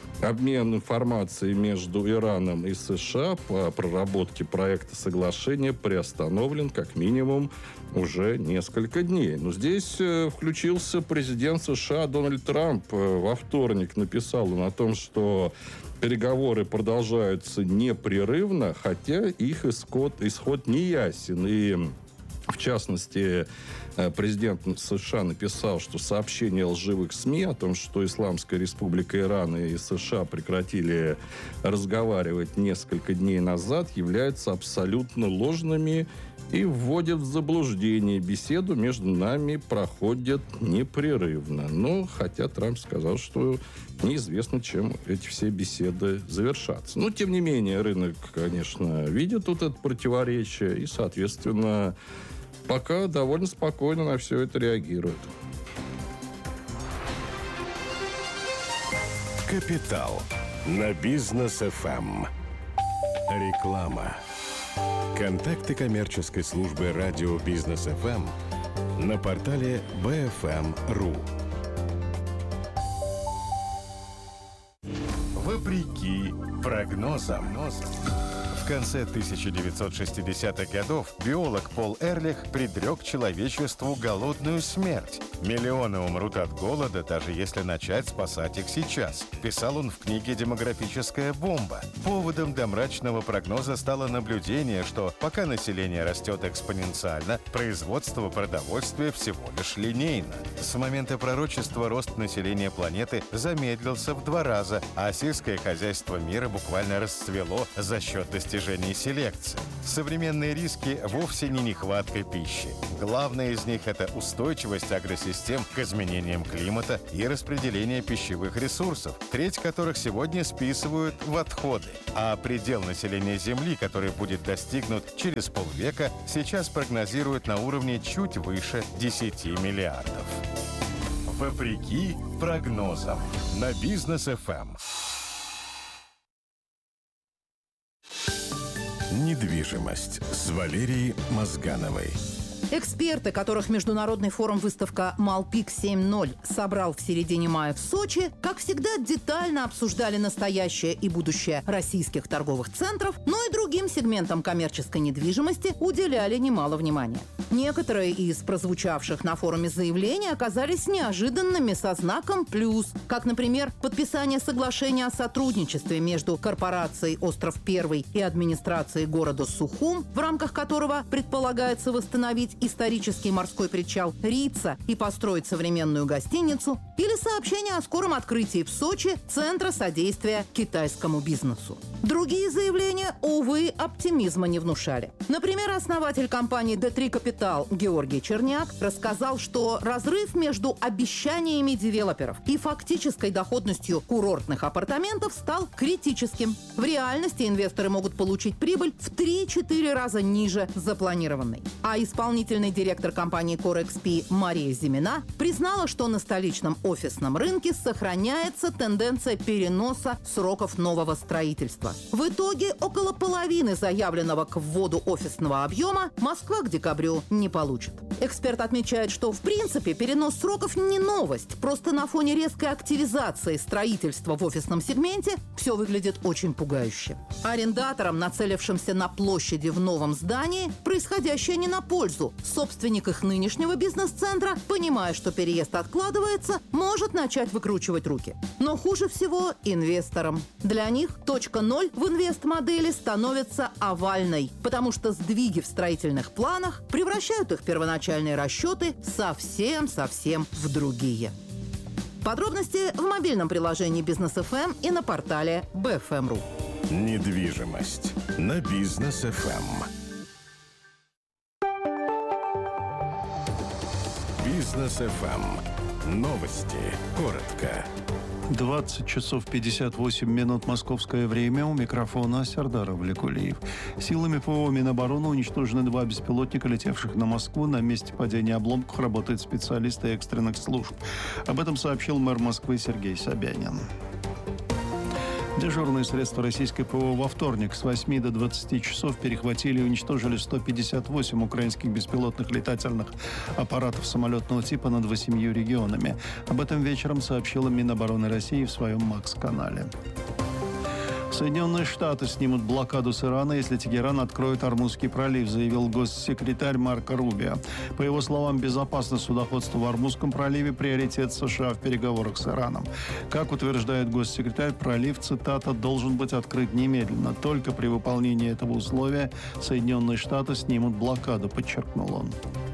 обмен информацией между Ираном и США по проработке проекта соглашения приостановлен как минимум уже несколько дней. Но здесь включился президент США Дональд Трамп. Во вторник написал он о том, что переговоры продолжаются непрерывно, хотя их исход, исход не ясен. И в частности, президент США написал, что сообщения лживых СМИ о том, что Исламская Республика Иран и США прекратили разговаривать несколько дней назад, являются абсолютно ложными и вводят в заблуждение. Беседу между нами проходит непрерывно. Но хотя Трамп сказал, что неизвестно, чем эти все беседы завершатся. Но, тем не менее, рынок, конечно, видит тут это противоречие и, соответственно, пока довольно спокойно на все это реагирует. Капитал на Бизнес эф эм. Реклама. Контакты коммерческой службы радио Бизнес эф эм на портале би эф эм точка ру. Вопреки прогнозам. В конце тысяча девятьсот шестидесятых годов биолог Пол Эрлих предрек человечеству голодную смерть. Миллионы умрут от голода, даже если начать спасать их сейчас, писал он в книге «Демографическая бомба». Поводом для мрачного прогноза стало наблюдение, что пока население растет экспоненциально, производство продовольствия всего лишь линейно. С момента пророчества рост населения планеты замедлился в два раза, а сельское хозяйство мира буквально расцвело за счет достижений селекции. Современные риски вовсе не нехватка пищи. Главное из них – это устойчивость агросистем к изменениям климата и распределение пищевых ресурсов, треть которых сегодня списывают в отходы. А предел населения Земли, который будет достигнут через полвека, сейчас прогнозируют на уровне чуть выше десяти миллиардов. Вопреки прогнозам на Бизнес эф эм. Недвижимость с Валерией Мозгановой. Эксперты, которых Международный форум-выставка «Малпик семь ноль» собрал в середине мая в Сочи, как всегда, детально обсуждали настоящее и будущее российских торговых центров, но и другим сегментам коммерческой недвижимости уделяли немало внимания. Некоторые из прозвучавших на форуме заявлений оказались неожиданными со знаком «плюс», как, например, подписание соглашения о сотрудничестве между корпорацией «Остров Первый» и администрацией города Сухум, в рамках которого предполагается восстановить исторический морской причал Рица и построить современную гостиницу, или сообщение о скором открытии в Сочи Центра содействия китайскому бизнесу. Другие заявления, увы, оптимизма не внушали. Например, основатель компании дэ три Capital Георгий Черняк рассказал, что разрыв между обещаниями девелоперов и фактической доходностью курортных апартаментов стал критическим. В реальности инвесторы могут получить прибыль в три-четыре раза ниже запланированной. А исполнительный директор компании CoreXP Мария Зимина признала, что на столичном офисном рынке сохраняется тенденция переноса сроков нового строительства. В итоге около половины заявленного к вводу офисного объема Москва к декабрю не получит. Эксперт отмечает, что в принципе перенос сроков не новость. Просто на фоне резкой активизации строительства в офисном сегменте все выглядит очень пугающе. Арендаторам, нацелившимся на площади в новом здании, происходящее не на пользу. Собственник их нынешнего бизнес-центра, понимая, что переезд откладывается, может начать выкручивать руки. Но хуже всего инвесторам. Для них точка ноль в инвест-модели становится овальной, потому что сдвиги в строительных планах превращают их первоначальные расчеты совсем-совсем в другие. Подробности в мобильном приложении Бизнес эф эм и на портале би эф эм точка ру. Недвижимость на Бизнес эф эм. Бизнес эф эм. Новости. Коротко. двадцать часов пятьдесят восемь минут московское время. У микрофона Сердар Авликулиев. Силами ПВО Минобороны уничтожены два беспилотника, летевших на Москву. На месте падения обломков работают специалисты экстренных служб. Об этом сообщил мэр Москвы Сергей Собянин. Дежурные средства российской ПВО во вторник с восьми до двадцати часов перехватили и уничтожили сто пятьдесят восемь украинских беспилотных летательных аппаратов самолетного типа над восемью регионами. Об этом вечером сообщила Минобороны России в своем МАКС-канале. Соединенные Штаты снимут блокаду с Ирана, если Тегеран откроет Ормузский пролив, заявил госсекретарь Марко Рубио. По его словам, безопасность судоходства в Ормузском проливе – приоритет США в переговорах с Ираном. Как утверждает госсекретарь, пролив, цитата, должен быть открыт немедленно. Только при выполнении этого условия Соединенные Штаты снимут блокаду, подчеркнул он.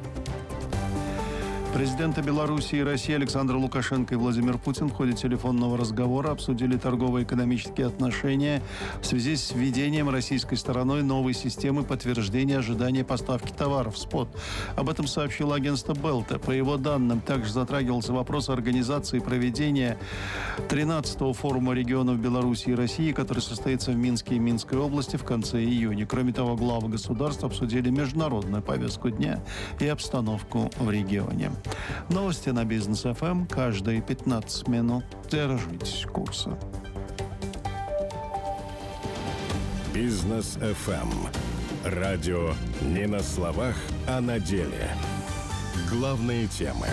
Президенты Беларуси и России Александр Лукашенко и Владимир Путин в ходе телефонного разговора обсудили торгово-экономические отношения в связи с введением российской стороной новой системы подтверждения ожидания поставки товаров СПОТ. Об этом сообщило агентство Белта. По его данным, также затрагивался вопрос организации и проведения тринадцатого форума регионов Беларуси и России, который состоится в Минске и Минской области в конце июня. Кроме того, главы государств обсудили международную повестку дня и обстановку в регионе. Новости на Бизнес эф эм каждые пятнадцать минут. Держитесь курса. Бизнес эф эм. Радио не на словах, а на деле. Главные темы.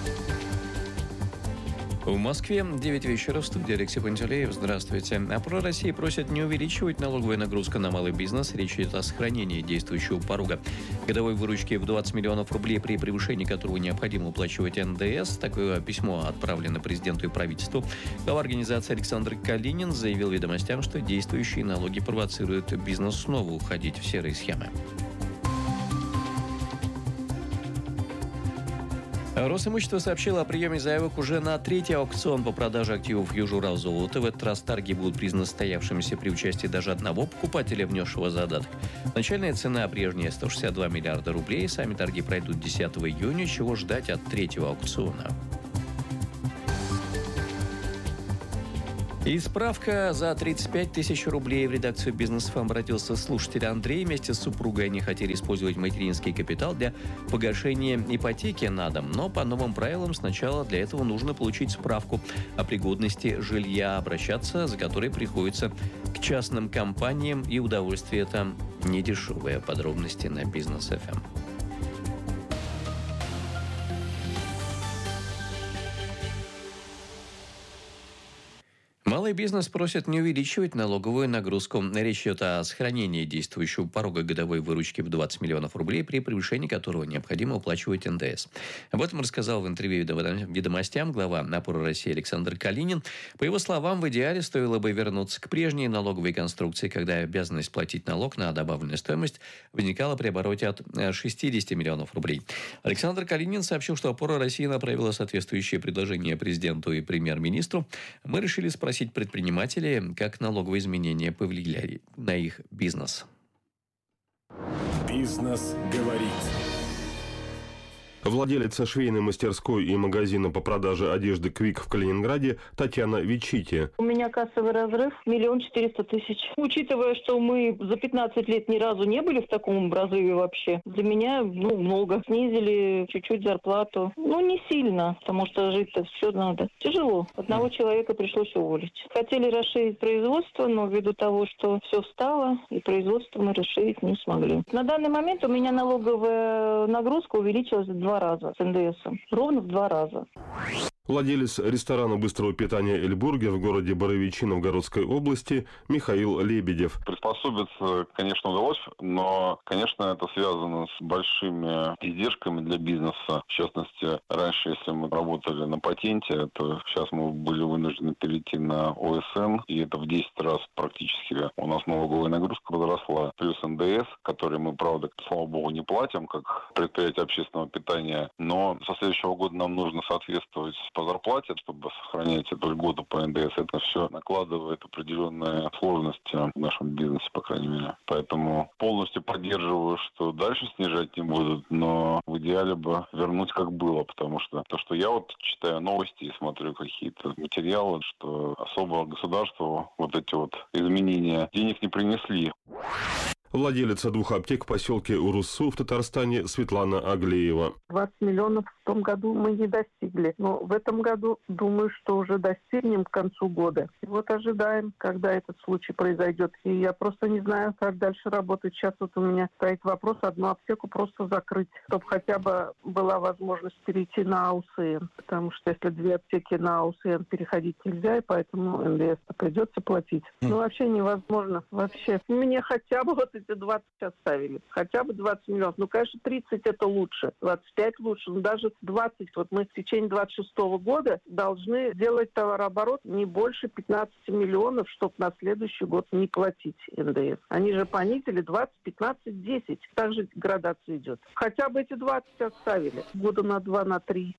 В Москве девять вечера, в студии Алексей Пантелеев. Здравствуйте. А про Россию просят не увеличивать налоговую нагрузку на малый бизнес. Речь идет о сохранении действующего порога годовой выручки в двадцать миллионов рублей, при превышении которого необходимо уплачивать эн дэ эс. Такое письмо отправлено президенту и правительству. Глава организации Александр Калинин заявил «Ведомостям», что действующие налоги провоцируют бизнес снова уходить в серые схемы. Росимущество сообщило о приеме заявок уже на третий аукцион по продаже активов Южуралзолота. В этот раз торги будут признаны состоявшимися при участии даже одного покупателя, внесшего задаток. Начальная цена прежняя сто шестьдесят два миллиарда рублей. Сами торги пройдут десятого июня. Чего ждать от третьего аукциона? И справка за тридцать пять тысяч рублей. В редакцию «Бизнес эф эм» обратился слушатель Андрей. Вместе с супругой они хотели использовать материнский капитал для погашения ипотеки на дом. Но по новым правилам сначала для этого нужно получить справку о пригодности жилья, обращаться за которой приходится к частным компаниям. И удовольствие это недешевые. Подробности на «Бизнес эф эм». Малый бизнес просит не увеличивать налоговую нагрузку. Речь идет о сохранении действующего порога годовой выручки в двадцать миллионов рублей, при превышении которого необходимо уплачивать эн дэ эс. Об этом рассказал в интервью «Ведомостям» глава «Опоры России» Александр Калинин. По его словам, в идеале стоило бы вернуться к прежней налоговой конструкции, когда обязанность платить налог на добавленную стоимость возникала при обороте от шестидесяти миллионов рублей. Александр Калинин сообщил, что «Опора России» направила соответствующее предложение президенту и премьер-министру. Мы решили спросить предпринимателей, как налоговые изменения повлияли на их бизнес. Бизнес говорит. Владелица швейной мастерской и магазина по продаже одежды «Квик» в Калининграде Татьяна Вичити. У меня кассовый разрыв миллион четыреста тысяч. Учитывая, что мы за пятнадцать лет ни разу не были в таком разрыве вообще, для меня ну, много. Снизили чуть-чуть зарплату. Ну, не сильно, потому что жить-то все надо. Тяжело. Одного человека пришлось уволить. Хотели расширить производство, но ввиду того, что все встало, и производство мы расширить не смогли. На данный момент у меня налоговая нагрузка увеличилась в два раза с эн дэ эсом. Ровно в два раза. Владелец ресторана быстрого питания «Эльбургер» в городе Боровичи Новгородской области Михаил Лебедев. Приспособиться, конечно, удалось, но, конечно, это связано с большими издержками для бизнеса. В частности, раньше, если мы работали на патенте, то сейчас мы были вынуждены перейти на о эс эн, и это в десять раз практически у нас налоговая нагрузка возросла. Плюс эн дэ эс, который мы, правда, слава богу, не платим, как предприятие общественного питания, но со следующего года нам нужно соответствовать по зарплате, чтобы сохранять эту льготу по эн дэ эс. Это все накладывает определенные сложности в нашем бизнесе, по крайней мере. Поэтому полностью поддерживаю, что дальше снижать не будут, но в идеале бы вернуть как было, потому что то, что я вот читаю новости и смотрю какие-то материалы, что особо государству вот эти вот изменения денег не принесли. Владелица двух аптек в поселке Уруссу в Татарстане Светлана Аглеева. двадцать миллионов в том году мы не достигли. Но в этом году, думаю, что уже достигнем к концу года. И вот ожидаем, когда этот случай произойдет. И я просто не знаю, как дальше работать. Сейчас вот у меня стоит вопрос одну аптеку просто закрыть, чтобы хотя бы была возможность перейти на а у эс эн. Потому что если две аптеки на а у эс эн переходить нельзя, и поэтому эн дэ эс придется платить. Ну, вообще невозможно. Вообще. Мне хотя бы вот говорите, двадцать оставили. Хотя бы двадцать миллионов. Ну, конечно, тридцать это лучше, двадцать пять лучше, но даже двадцать. Вот мы в течение двадцать шестого года должны делать товарооборот не больше пятнадцати миллионов, чтобы на следующий год не платить эн дэ эс. Они же понизили двадцать, пятнадцать, десять. Также градация идет. Хотя бы эти двадцать оставили. Года на два, на три.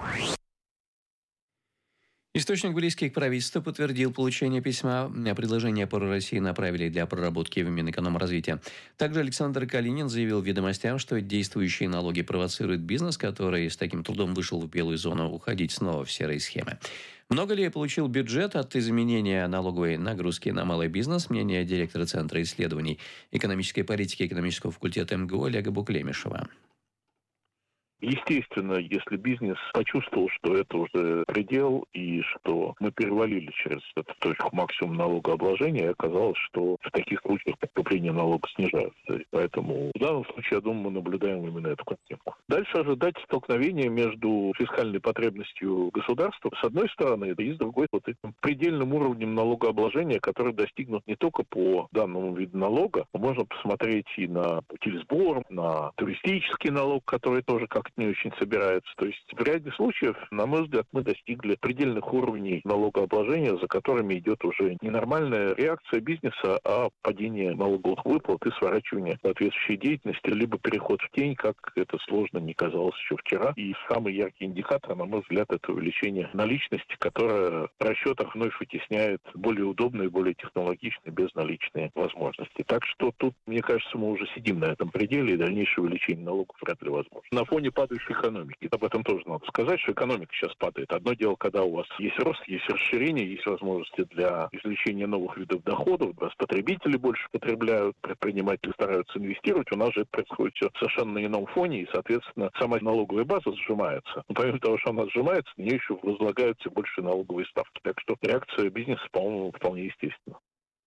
Источник, близкий к правительству, подтвердил получение письма. Предложение по России направили для проработки в Минэкономразвития. Также Александр Калинин заявил «Ведомостям», что действующие налоги провоцируют бизнес, который с таким трудом вышел в белую зону, уходить снова в серые схемы. Много ли получил бюджет от изменения налоговой нагрузки на малый бизнес? Мнение директора Центра исследований экономической политики экономического факультета эм гэ у Олега Буклемишева. Естественно, если бизнес почувствовал, что это уже предел и что мы перевалили через эту точку максимум налогообложения, оказалось, что в таких случаях поступления налога снижаются. Поэтому в данном случае, я думаю, мы наблюдаем именно эту картинку. Дальше ожидать столкновения между фискальной потребностью государства, с одной стороны, и с другой, вот этим предельным уровнем налогообложения, который достигнут не только по данному виду налога, но можно посмотреть и на утильсбор, на туристический налог, который тоже как не очень собирается. То есть в ряде случаев, на мой взгляд, мы достигли предельных уровней налогообложения, за которыми идет уже не нормальная реакция бизнеса, а падение налоговых выплат и сворачивание соответствующей деятельности, либо переход в тень, как это сложно не казалось еще вчера. И самый яркий индикатор, на мой взгляд, это увеличение наличности, которое в расчетах вновь вытесняет более удобные, более технологичные, безналичные возможности. Так что тут, мне кажется, мы уже сидим на этом пределе, и дальнейшее увеличение налогов вряд ли возможно. На фоне падающей экономики. Об этом тоже надо сказать, что экономика сейчас падает. Одно дело, когда у вас есть рост, есть расширение, есть возможности для извлечения новых видов доходов, у вас потребители больше потребляют, предприниматели стараются инвестировать, у нас же это происходит все совершенно на ином фоне, и, соответственно, сама налоговая база сжимается. Но помимо того, что она сжимается, на нее еще возлагаются больше налоговые ставки. Так что реакция бизнеса, по-моему, вполне естественна.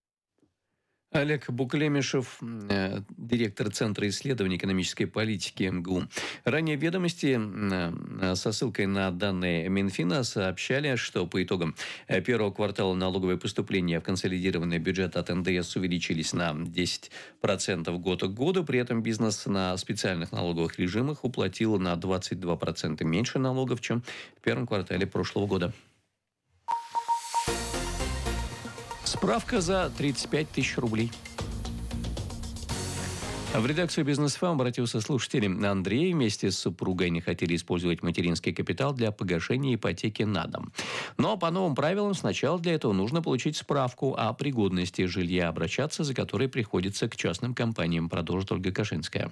Олег Буклемишев, э, директор Центра исследований экономической политики эм гэ у. Ранее «Ведомости» э, со ссылкой на данные Минфина сообщали, что по итогам первого квартала налоговые поступления в консолидированный бюджет от эн дэ эс увеличились на десять процентов год к году. При этом бизнес на специальных налоговых режимах уплатил на двадцать два процента меньше налогов, чем в первом квартале прошлого года. Справка за тридцать пять тысяч рублей. В редакцию «Бизнес эф эм» обратился слушатель Андрей. Вместе с супругой не хотели использовать материнский капитал для погашения ипотеки на дом. Но по новым правилам сначала для этого нужно получить справку о пригодности жилья, обращаться за которой приходится к частным компаниям, продолжит Ольга Кашинская.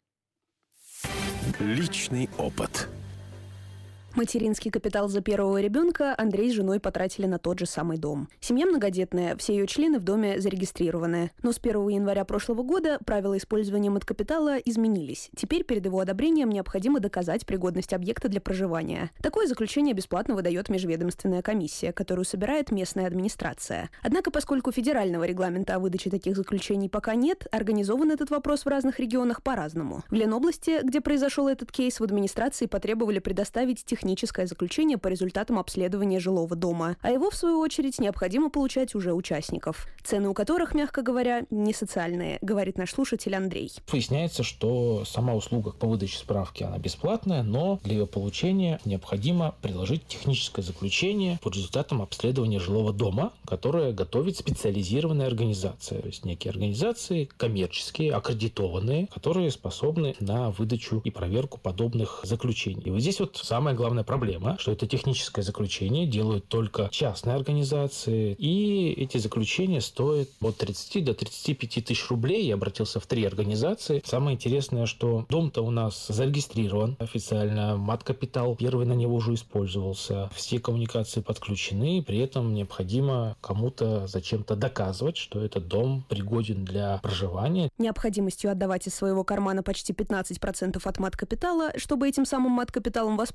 Личный опыт. Материнский капитал за первого ребенка Андрей с женой потратили на тот же самый дом. Семья многодетная, все ее члены в доме зарегистрированы. Но с первого января прошлого года правила использования маткапитала изменились. Теперь перед его одобрением необходимо доказать пригодность объекта для проживания. Такое заключение бесплатно выдает межведомственная комиссия, которую собирает местная администрация. Однако, поскольку федерального регламента о выдаче таких заключений пока нет, организован этот вопрос в разных регионах по-разному. В Ленобласти, где произошел этот кейс, в администрации потребовали предоставить техническое техническое заключение по результатам обследования жилого дома, а его, в свою очередь, необходимо получать уже участников, цены у которых, мягко говоря, не социальные, говорит наш слушатель Андрей. Выясняется, что сама услуга по выдаче справки, она бесплатная, но для ее получения необходимо приложить техническое заключение по результатам обследования жилого дома, которое готовит специализированная организация, то есть некие организации коммерческие, аккредитованные, которые способны на выдачу и проверку подобных заключений. И вот здесь вот самое главное проблема, что это техническое заключение делают только частные организации, и эти заключения стоят от тридцати до тридцати пяти тысяч рублей. Я обратился в три организации. Самое интересное, что дом-то у нас зарегистрирован официально, мат-капитал первый на него уже использовался, все коммуникации подключены, при этом необходимо кому-то зачем-то доказывать, что этот дом пригоден для проживания. Необходимостью отдавать из своего кармана почти пятнадцать процентов от мат-капитала, чтобы этим самым мат-капиталом воспользоваться,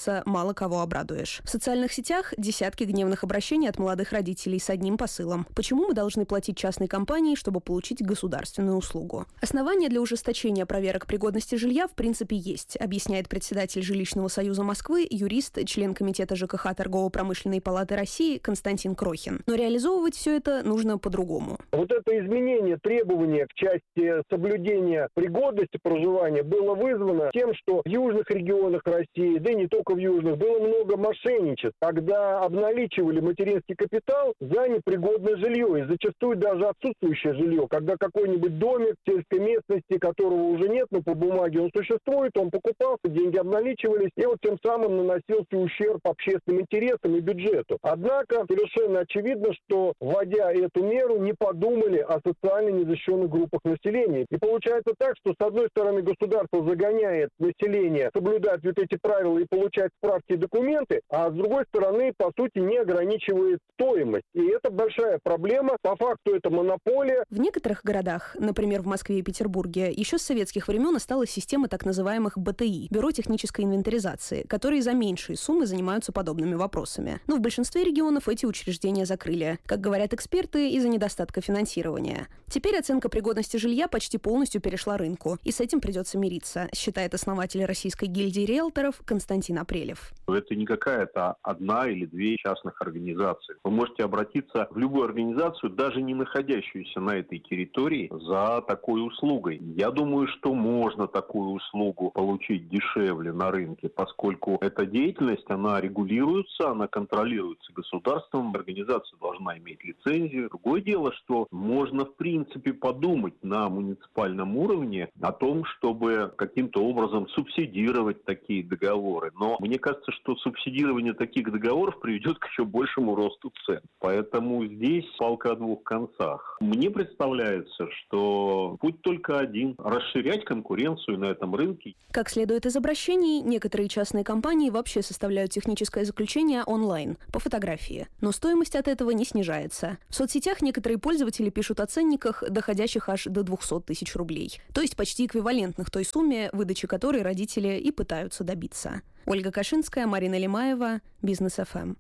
кажется, мало кого обрадуешь. В социальных сетях десятки гневных обращений от молодых родителей с одним посылом. Почему мы должны платить частной компании, чтобы получить государственную услугу? Основания для ужесточения проверок пригодности жилья в принципе есть, объясняет председатель Жилищного союза Москвы, юрист, член комитета ЖКХ Торгово-промышленной палаты России Константин Крохин. Но реализовывать все это нужно по-другому. Вот это изменение требования к части соблюдения пригодности проживания было вызвано тем, что в южных регионах России, да и не только в южных, было много мошенничеств, когда обналичивали материнский капитал за непригодное жилье, и зачастую даже отсутствующее жилье, когда какой-нибудь домик в сельской местности, которого уже нет, но по бумаге он существует, он покупался, деньги обналичивались, и вот тем самым наносился ущерб общественным интересам и бюджету. Однако совершенно очевидно, что, вводя эту меру, не подумали о социально незащищенных группах населения. И получается так, что с одной стороны государство загоняет население соблюдать вот эти правила и получать справки и документы, а с другой стороны, по сути, не ограничивает стоимость. И это большая проблема. По факту это монополия. В некоторых городах, например, в Москве и Петербурге, еще с советских времен осталась система так называемых бэ тэ и – Бюро технической инвентаризации, которые за меньшие суммы занимаются подобными вопросами. Но в большинстве регионов эти учреждения закрыли, как говорят эксперты, из-за недостатка финансирования. Теперь оценка пригодности жилья почти полностью перешла рынку, и с этим придется мириться, считает основатель Российской гильдии риэлторов Константин Апрелев. Это не какая-то одна или две частных организации. Вы можете обратиться в любую организацию, даже не находящуюся на этой территории, за такой услугой. Я думаю, что можно такую услугу получить дешевле на рынке, поскольку эта деятельность, она регулируется, она контролируется государством, организация должна иметь лицензию. Другое дело, что можно в принципе подумать на муниципальном уровне о том, чтобы каким-то образом субсидировать такие договоры. Но мне кажется, что субсидирование таких договоров приведет к еще большему росту цен. Поэтому здесь палка о двух концах. Мне представляется, что путь только один – расширять конкуренцию на этом рынке. Как следует из обращений, некоторые частные компании вообще составляют техническое заключение онлайн, по фотографии. Но стоимость от этого не снижается. В соцсетях некоторые пользователи пишут о ценниках, доходящих аж до двести тысяч рублей. То есть почти эквивалентных той сумме, выдачи которой родители и пытаются добиться. Ольга Кашинская, Марина Лимаева, Бизнес эф эм.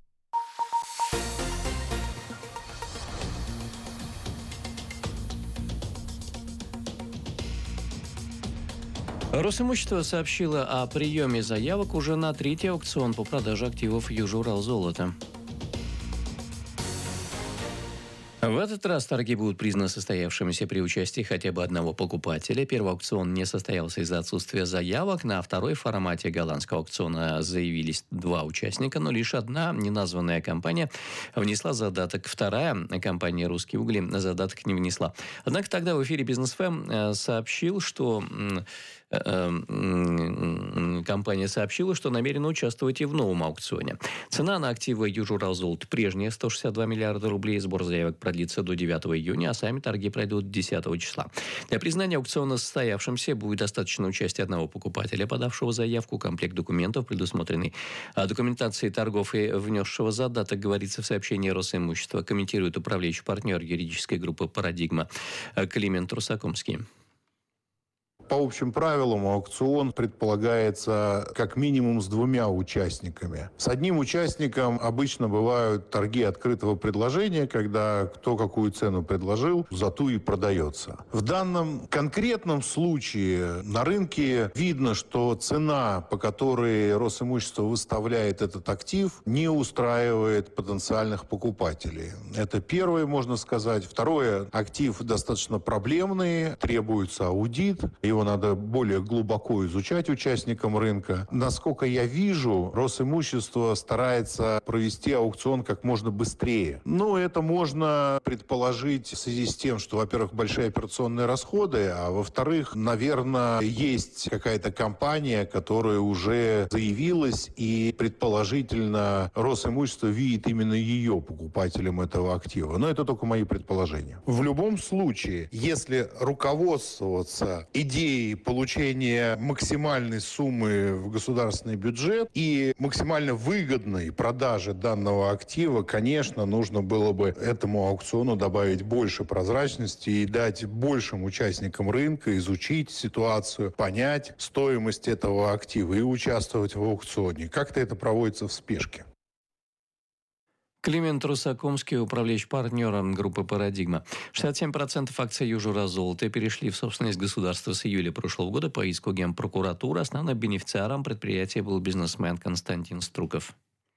Росимущество сообщило о приеме заявок уже на третий аукцион по продаже активов Южуралзолота. В этот раз торги будут признаны состоявшимися при участии хотя бы одного покупателя. Первый аукцион не состоялся из-за отсутствия заявок. На второй формате голландского аукциона заявились два участника, но лишь одна неназванная компания внесла задаток. Вторая компания «Русские угли» задаток не внесла. Однако тогда в эфире Бизнес эф эм сообщил, что... Компания сообщила, что намерена участвовать и в новом аукционе. Цена на активы Южуралзолот прежняя – сто шестьдесят два миллиарда рублей. Сбор заявок продлится до девятого июня, а сами торги пройдут десятого числа. Для признания аукциона состоявшимся будет достаточно участия одного покупателя, подавшего заявку. Комплект документов, предусмотренный документацией торгов и внесшего задаток, говорится в сообщении Росимущества. Комментирует управляющий партнер юридической группы «Парадигма» Климент Русакомский. По общим правилам аукцион предполагается как минимум с двумя участниками. С одним участником обычно бывают торги открытого предложения, когда кто какую цену предложил, за ту и продается. В данном конкретном случае на рынке видно, что цена, по которой Росимущество выставляет этот актив, не устраивает потенциальных покупателей. Это первое, можно сказать. Второе, актив достаточно проблемный, требуется аудит, его надо более глубоко изучать участникам рынка. Насколько я вижу, Росимущество старается провести аукцион как можно быстрее. Но это можно предположить в связи с тем, что, во-первых, большие операционные расходы, а во-вторых, наверное, есть какая-то компания, которая уже заявилась, и предположительно Росимущество видит именно ее покупателем этого актива. Но это только мои предположения. В любом случае, если руководствоваться идеей идеей получения максимальной суммы в государственный бюджет и максимально выгодной продажи данного актива, конечно, нужно было бы этому аукциону добавить больше прозрачности и дать большим участникам рынка изучить ситуацию, понять стоимость этого актива и участвовать в аукционе. Как-то это проводится в спешке. Климент Русакомский, управляющий партнер группы «Парадигма». шестьдесят семь процентов акций «Южура Золото» перешли в собственность государства с июля прошлого года по иску Генпрокуратуры. Основным бенефициаром предприятия был бизнесмен Константин Струков.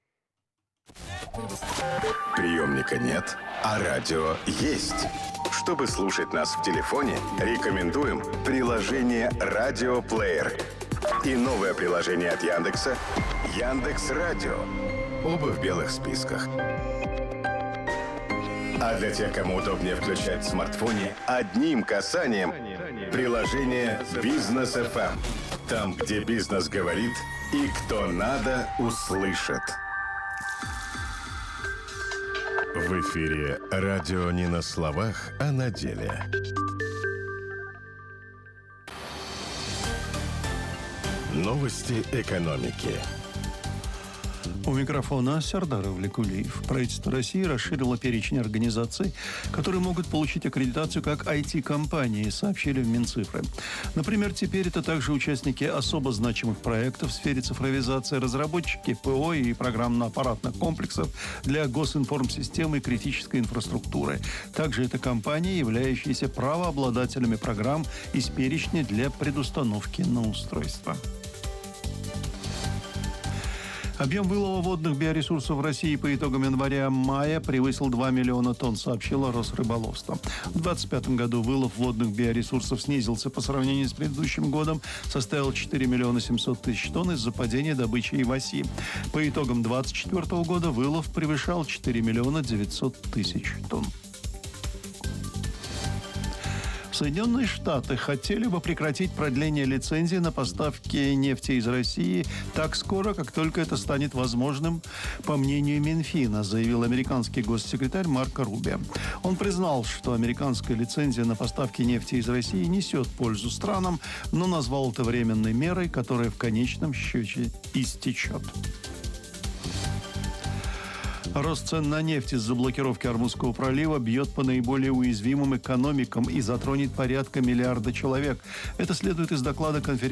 Приемника нет, а радио есть. Чтобы слушать нас в телефоне, рекомендуем приложение «Радиоплеер» и новое приложение от Яндекса «Яндекс.Радио». Оба в белых списках. А для тех, кому удобнее включать в смартфоне, одним касанием приложение «Бизнес эф эм». Там, где бизнес говорит и кто надо, услышит. В эфире радио не на словах, а на деле. Новости экономики. У микрофона Сардар Авликулиев. Правительство России расширило перечень организаций, которые могут получить аккредитацию как ай ти-компании, сообщили в Минцифры. Например, теперь это также участники особо значимых проектов в сфере цифровизации, разработчики ПО и программно-аппаратных комплексов для госинформсистемы и критической инфраструктуры. Также это компании, являющиеся правообладателями программ из перечня для предустановки на устройство. Объем вылова водных биоресурсов в России по итогам января-мая превысил два миллиона тонн, сообщило Росрыболовство. В две тысячи двадцать пятом году вылов водных биоресурсов снизился по сравнению с предыдущим годом, составил четыре миллиона семьсот тысяч тонн из-за падения добычи иваси. По итогам две тысячи двадцать четвёртого года вылов превышал четыре миллиона девятьсот тысяч тонн. Соединенные Штаты хотели бы прекратить продление лицензии на поставки нефти из России так скоро, как только это станет возможным, по мнению Минфина, заявил американский госсекретарь Марко Рубио. Он признал, что американская лицензия на поставки нефти из России несет пользу странам, но назвал это временной мерой, которая в конечном счете истечет. Рост цен на нефть из-за блокировки Ормузского пролива бьет по наиболее уязвимым экономикам и затронет порядка миллиарда человек. Это следует из доклада конференции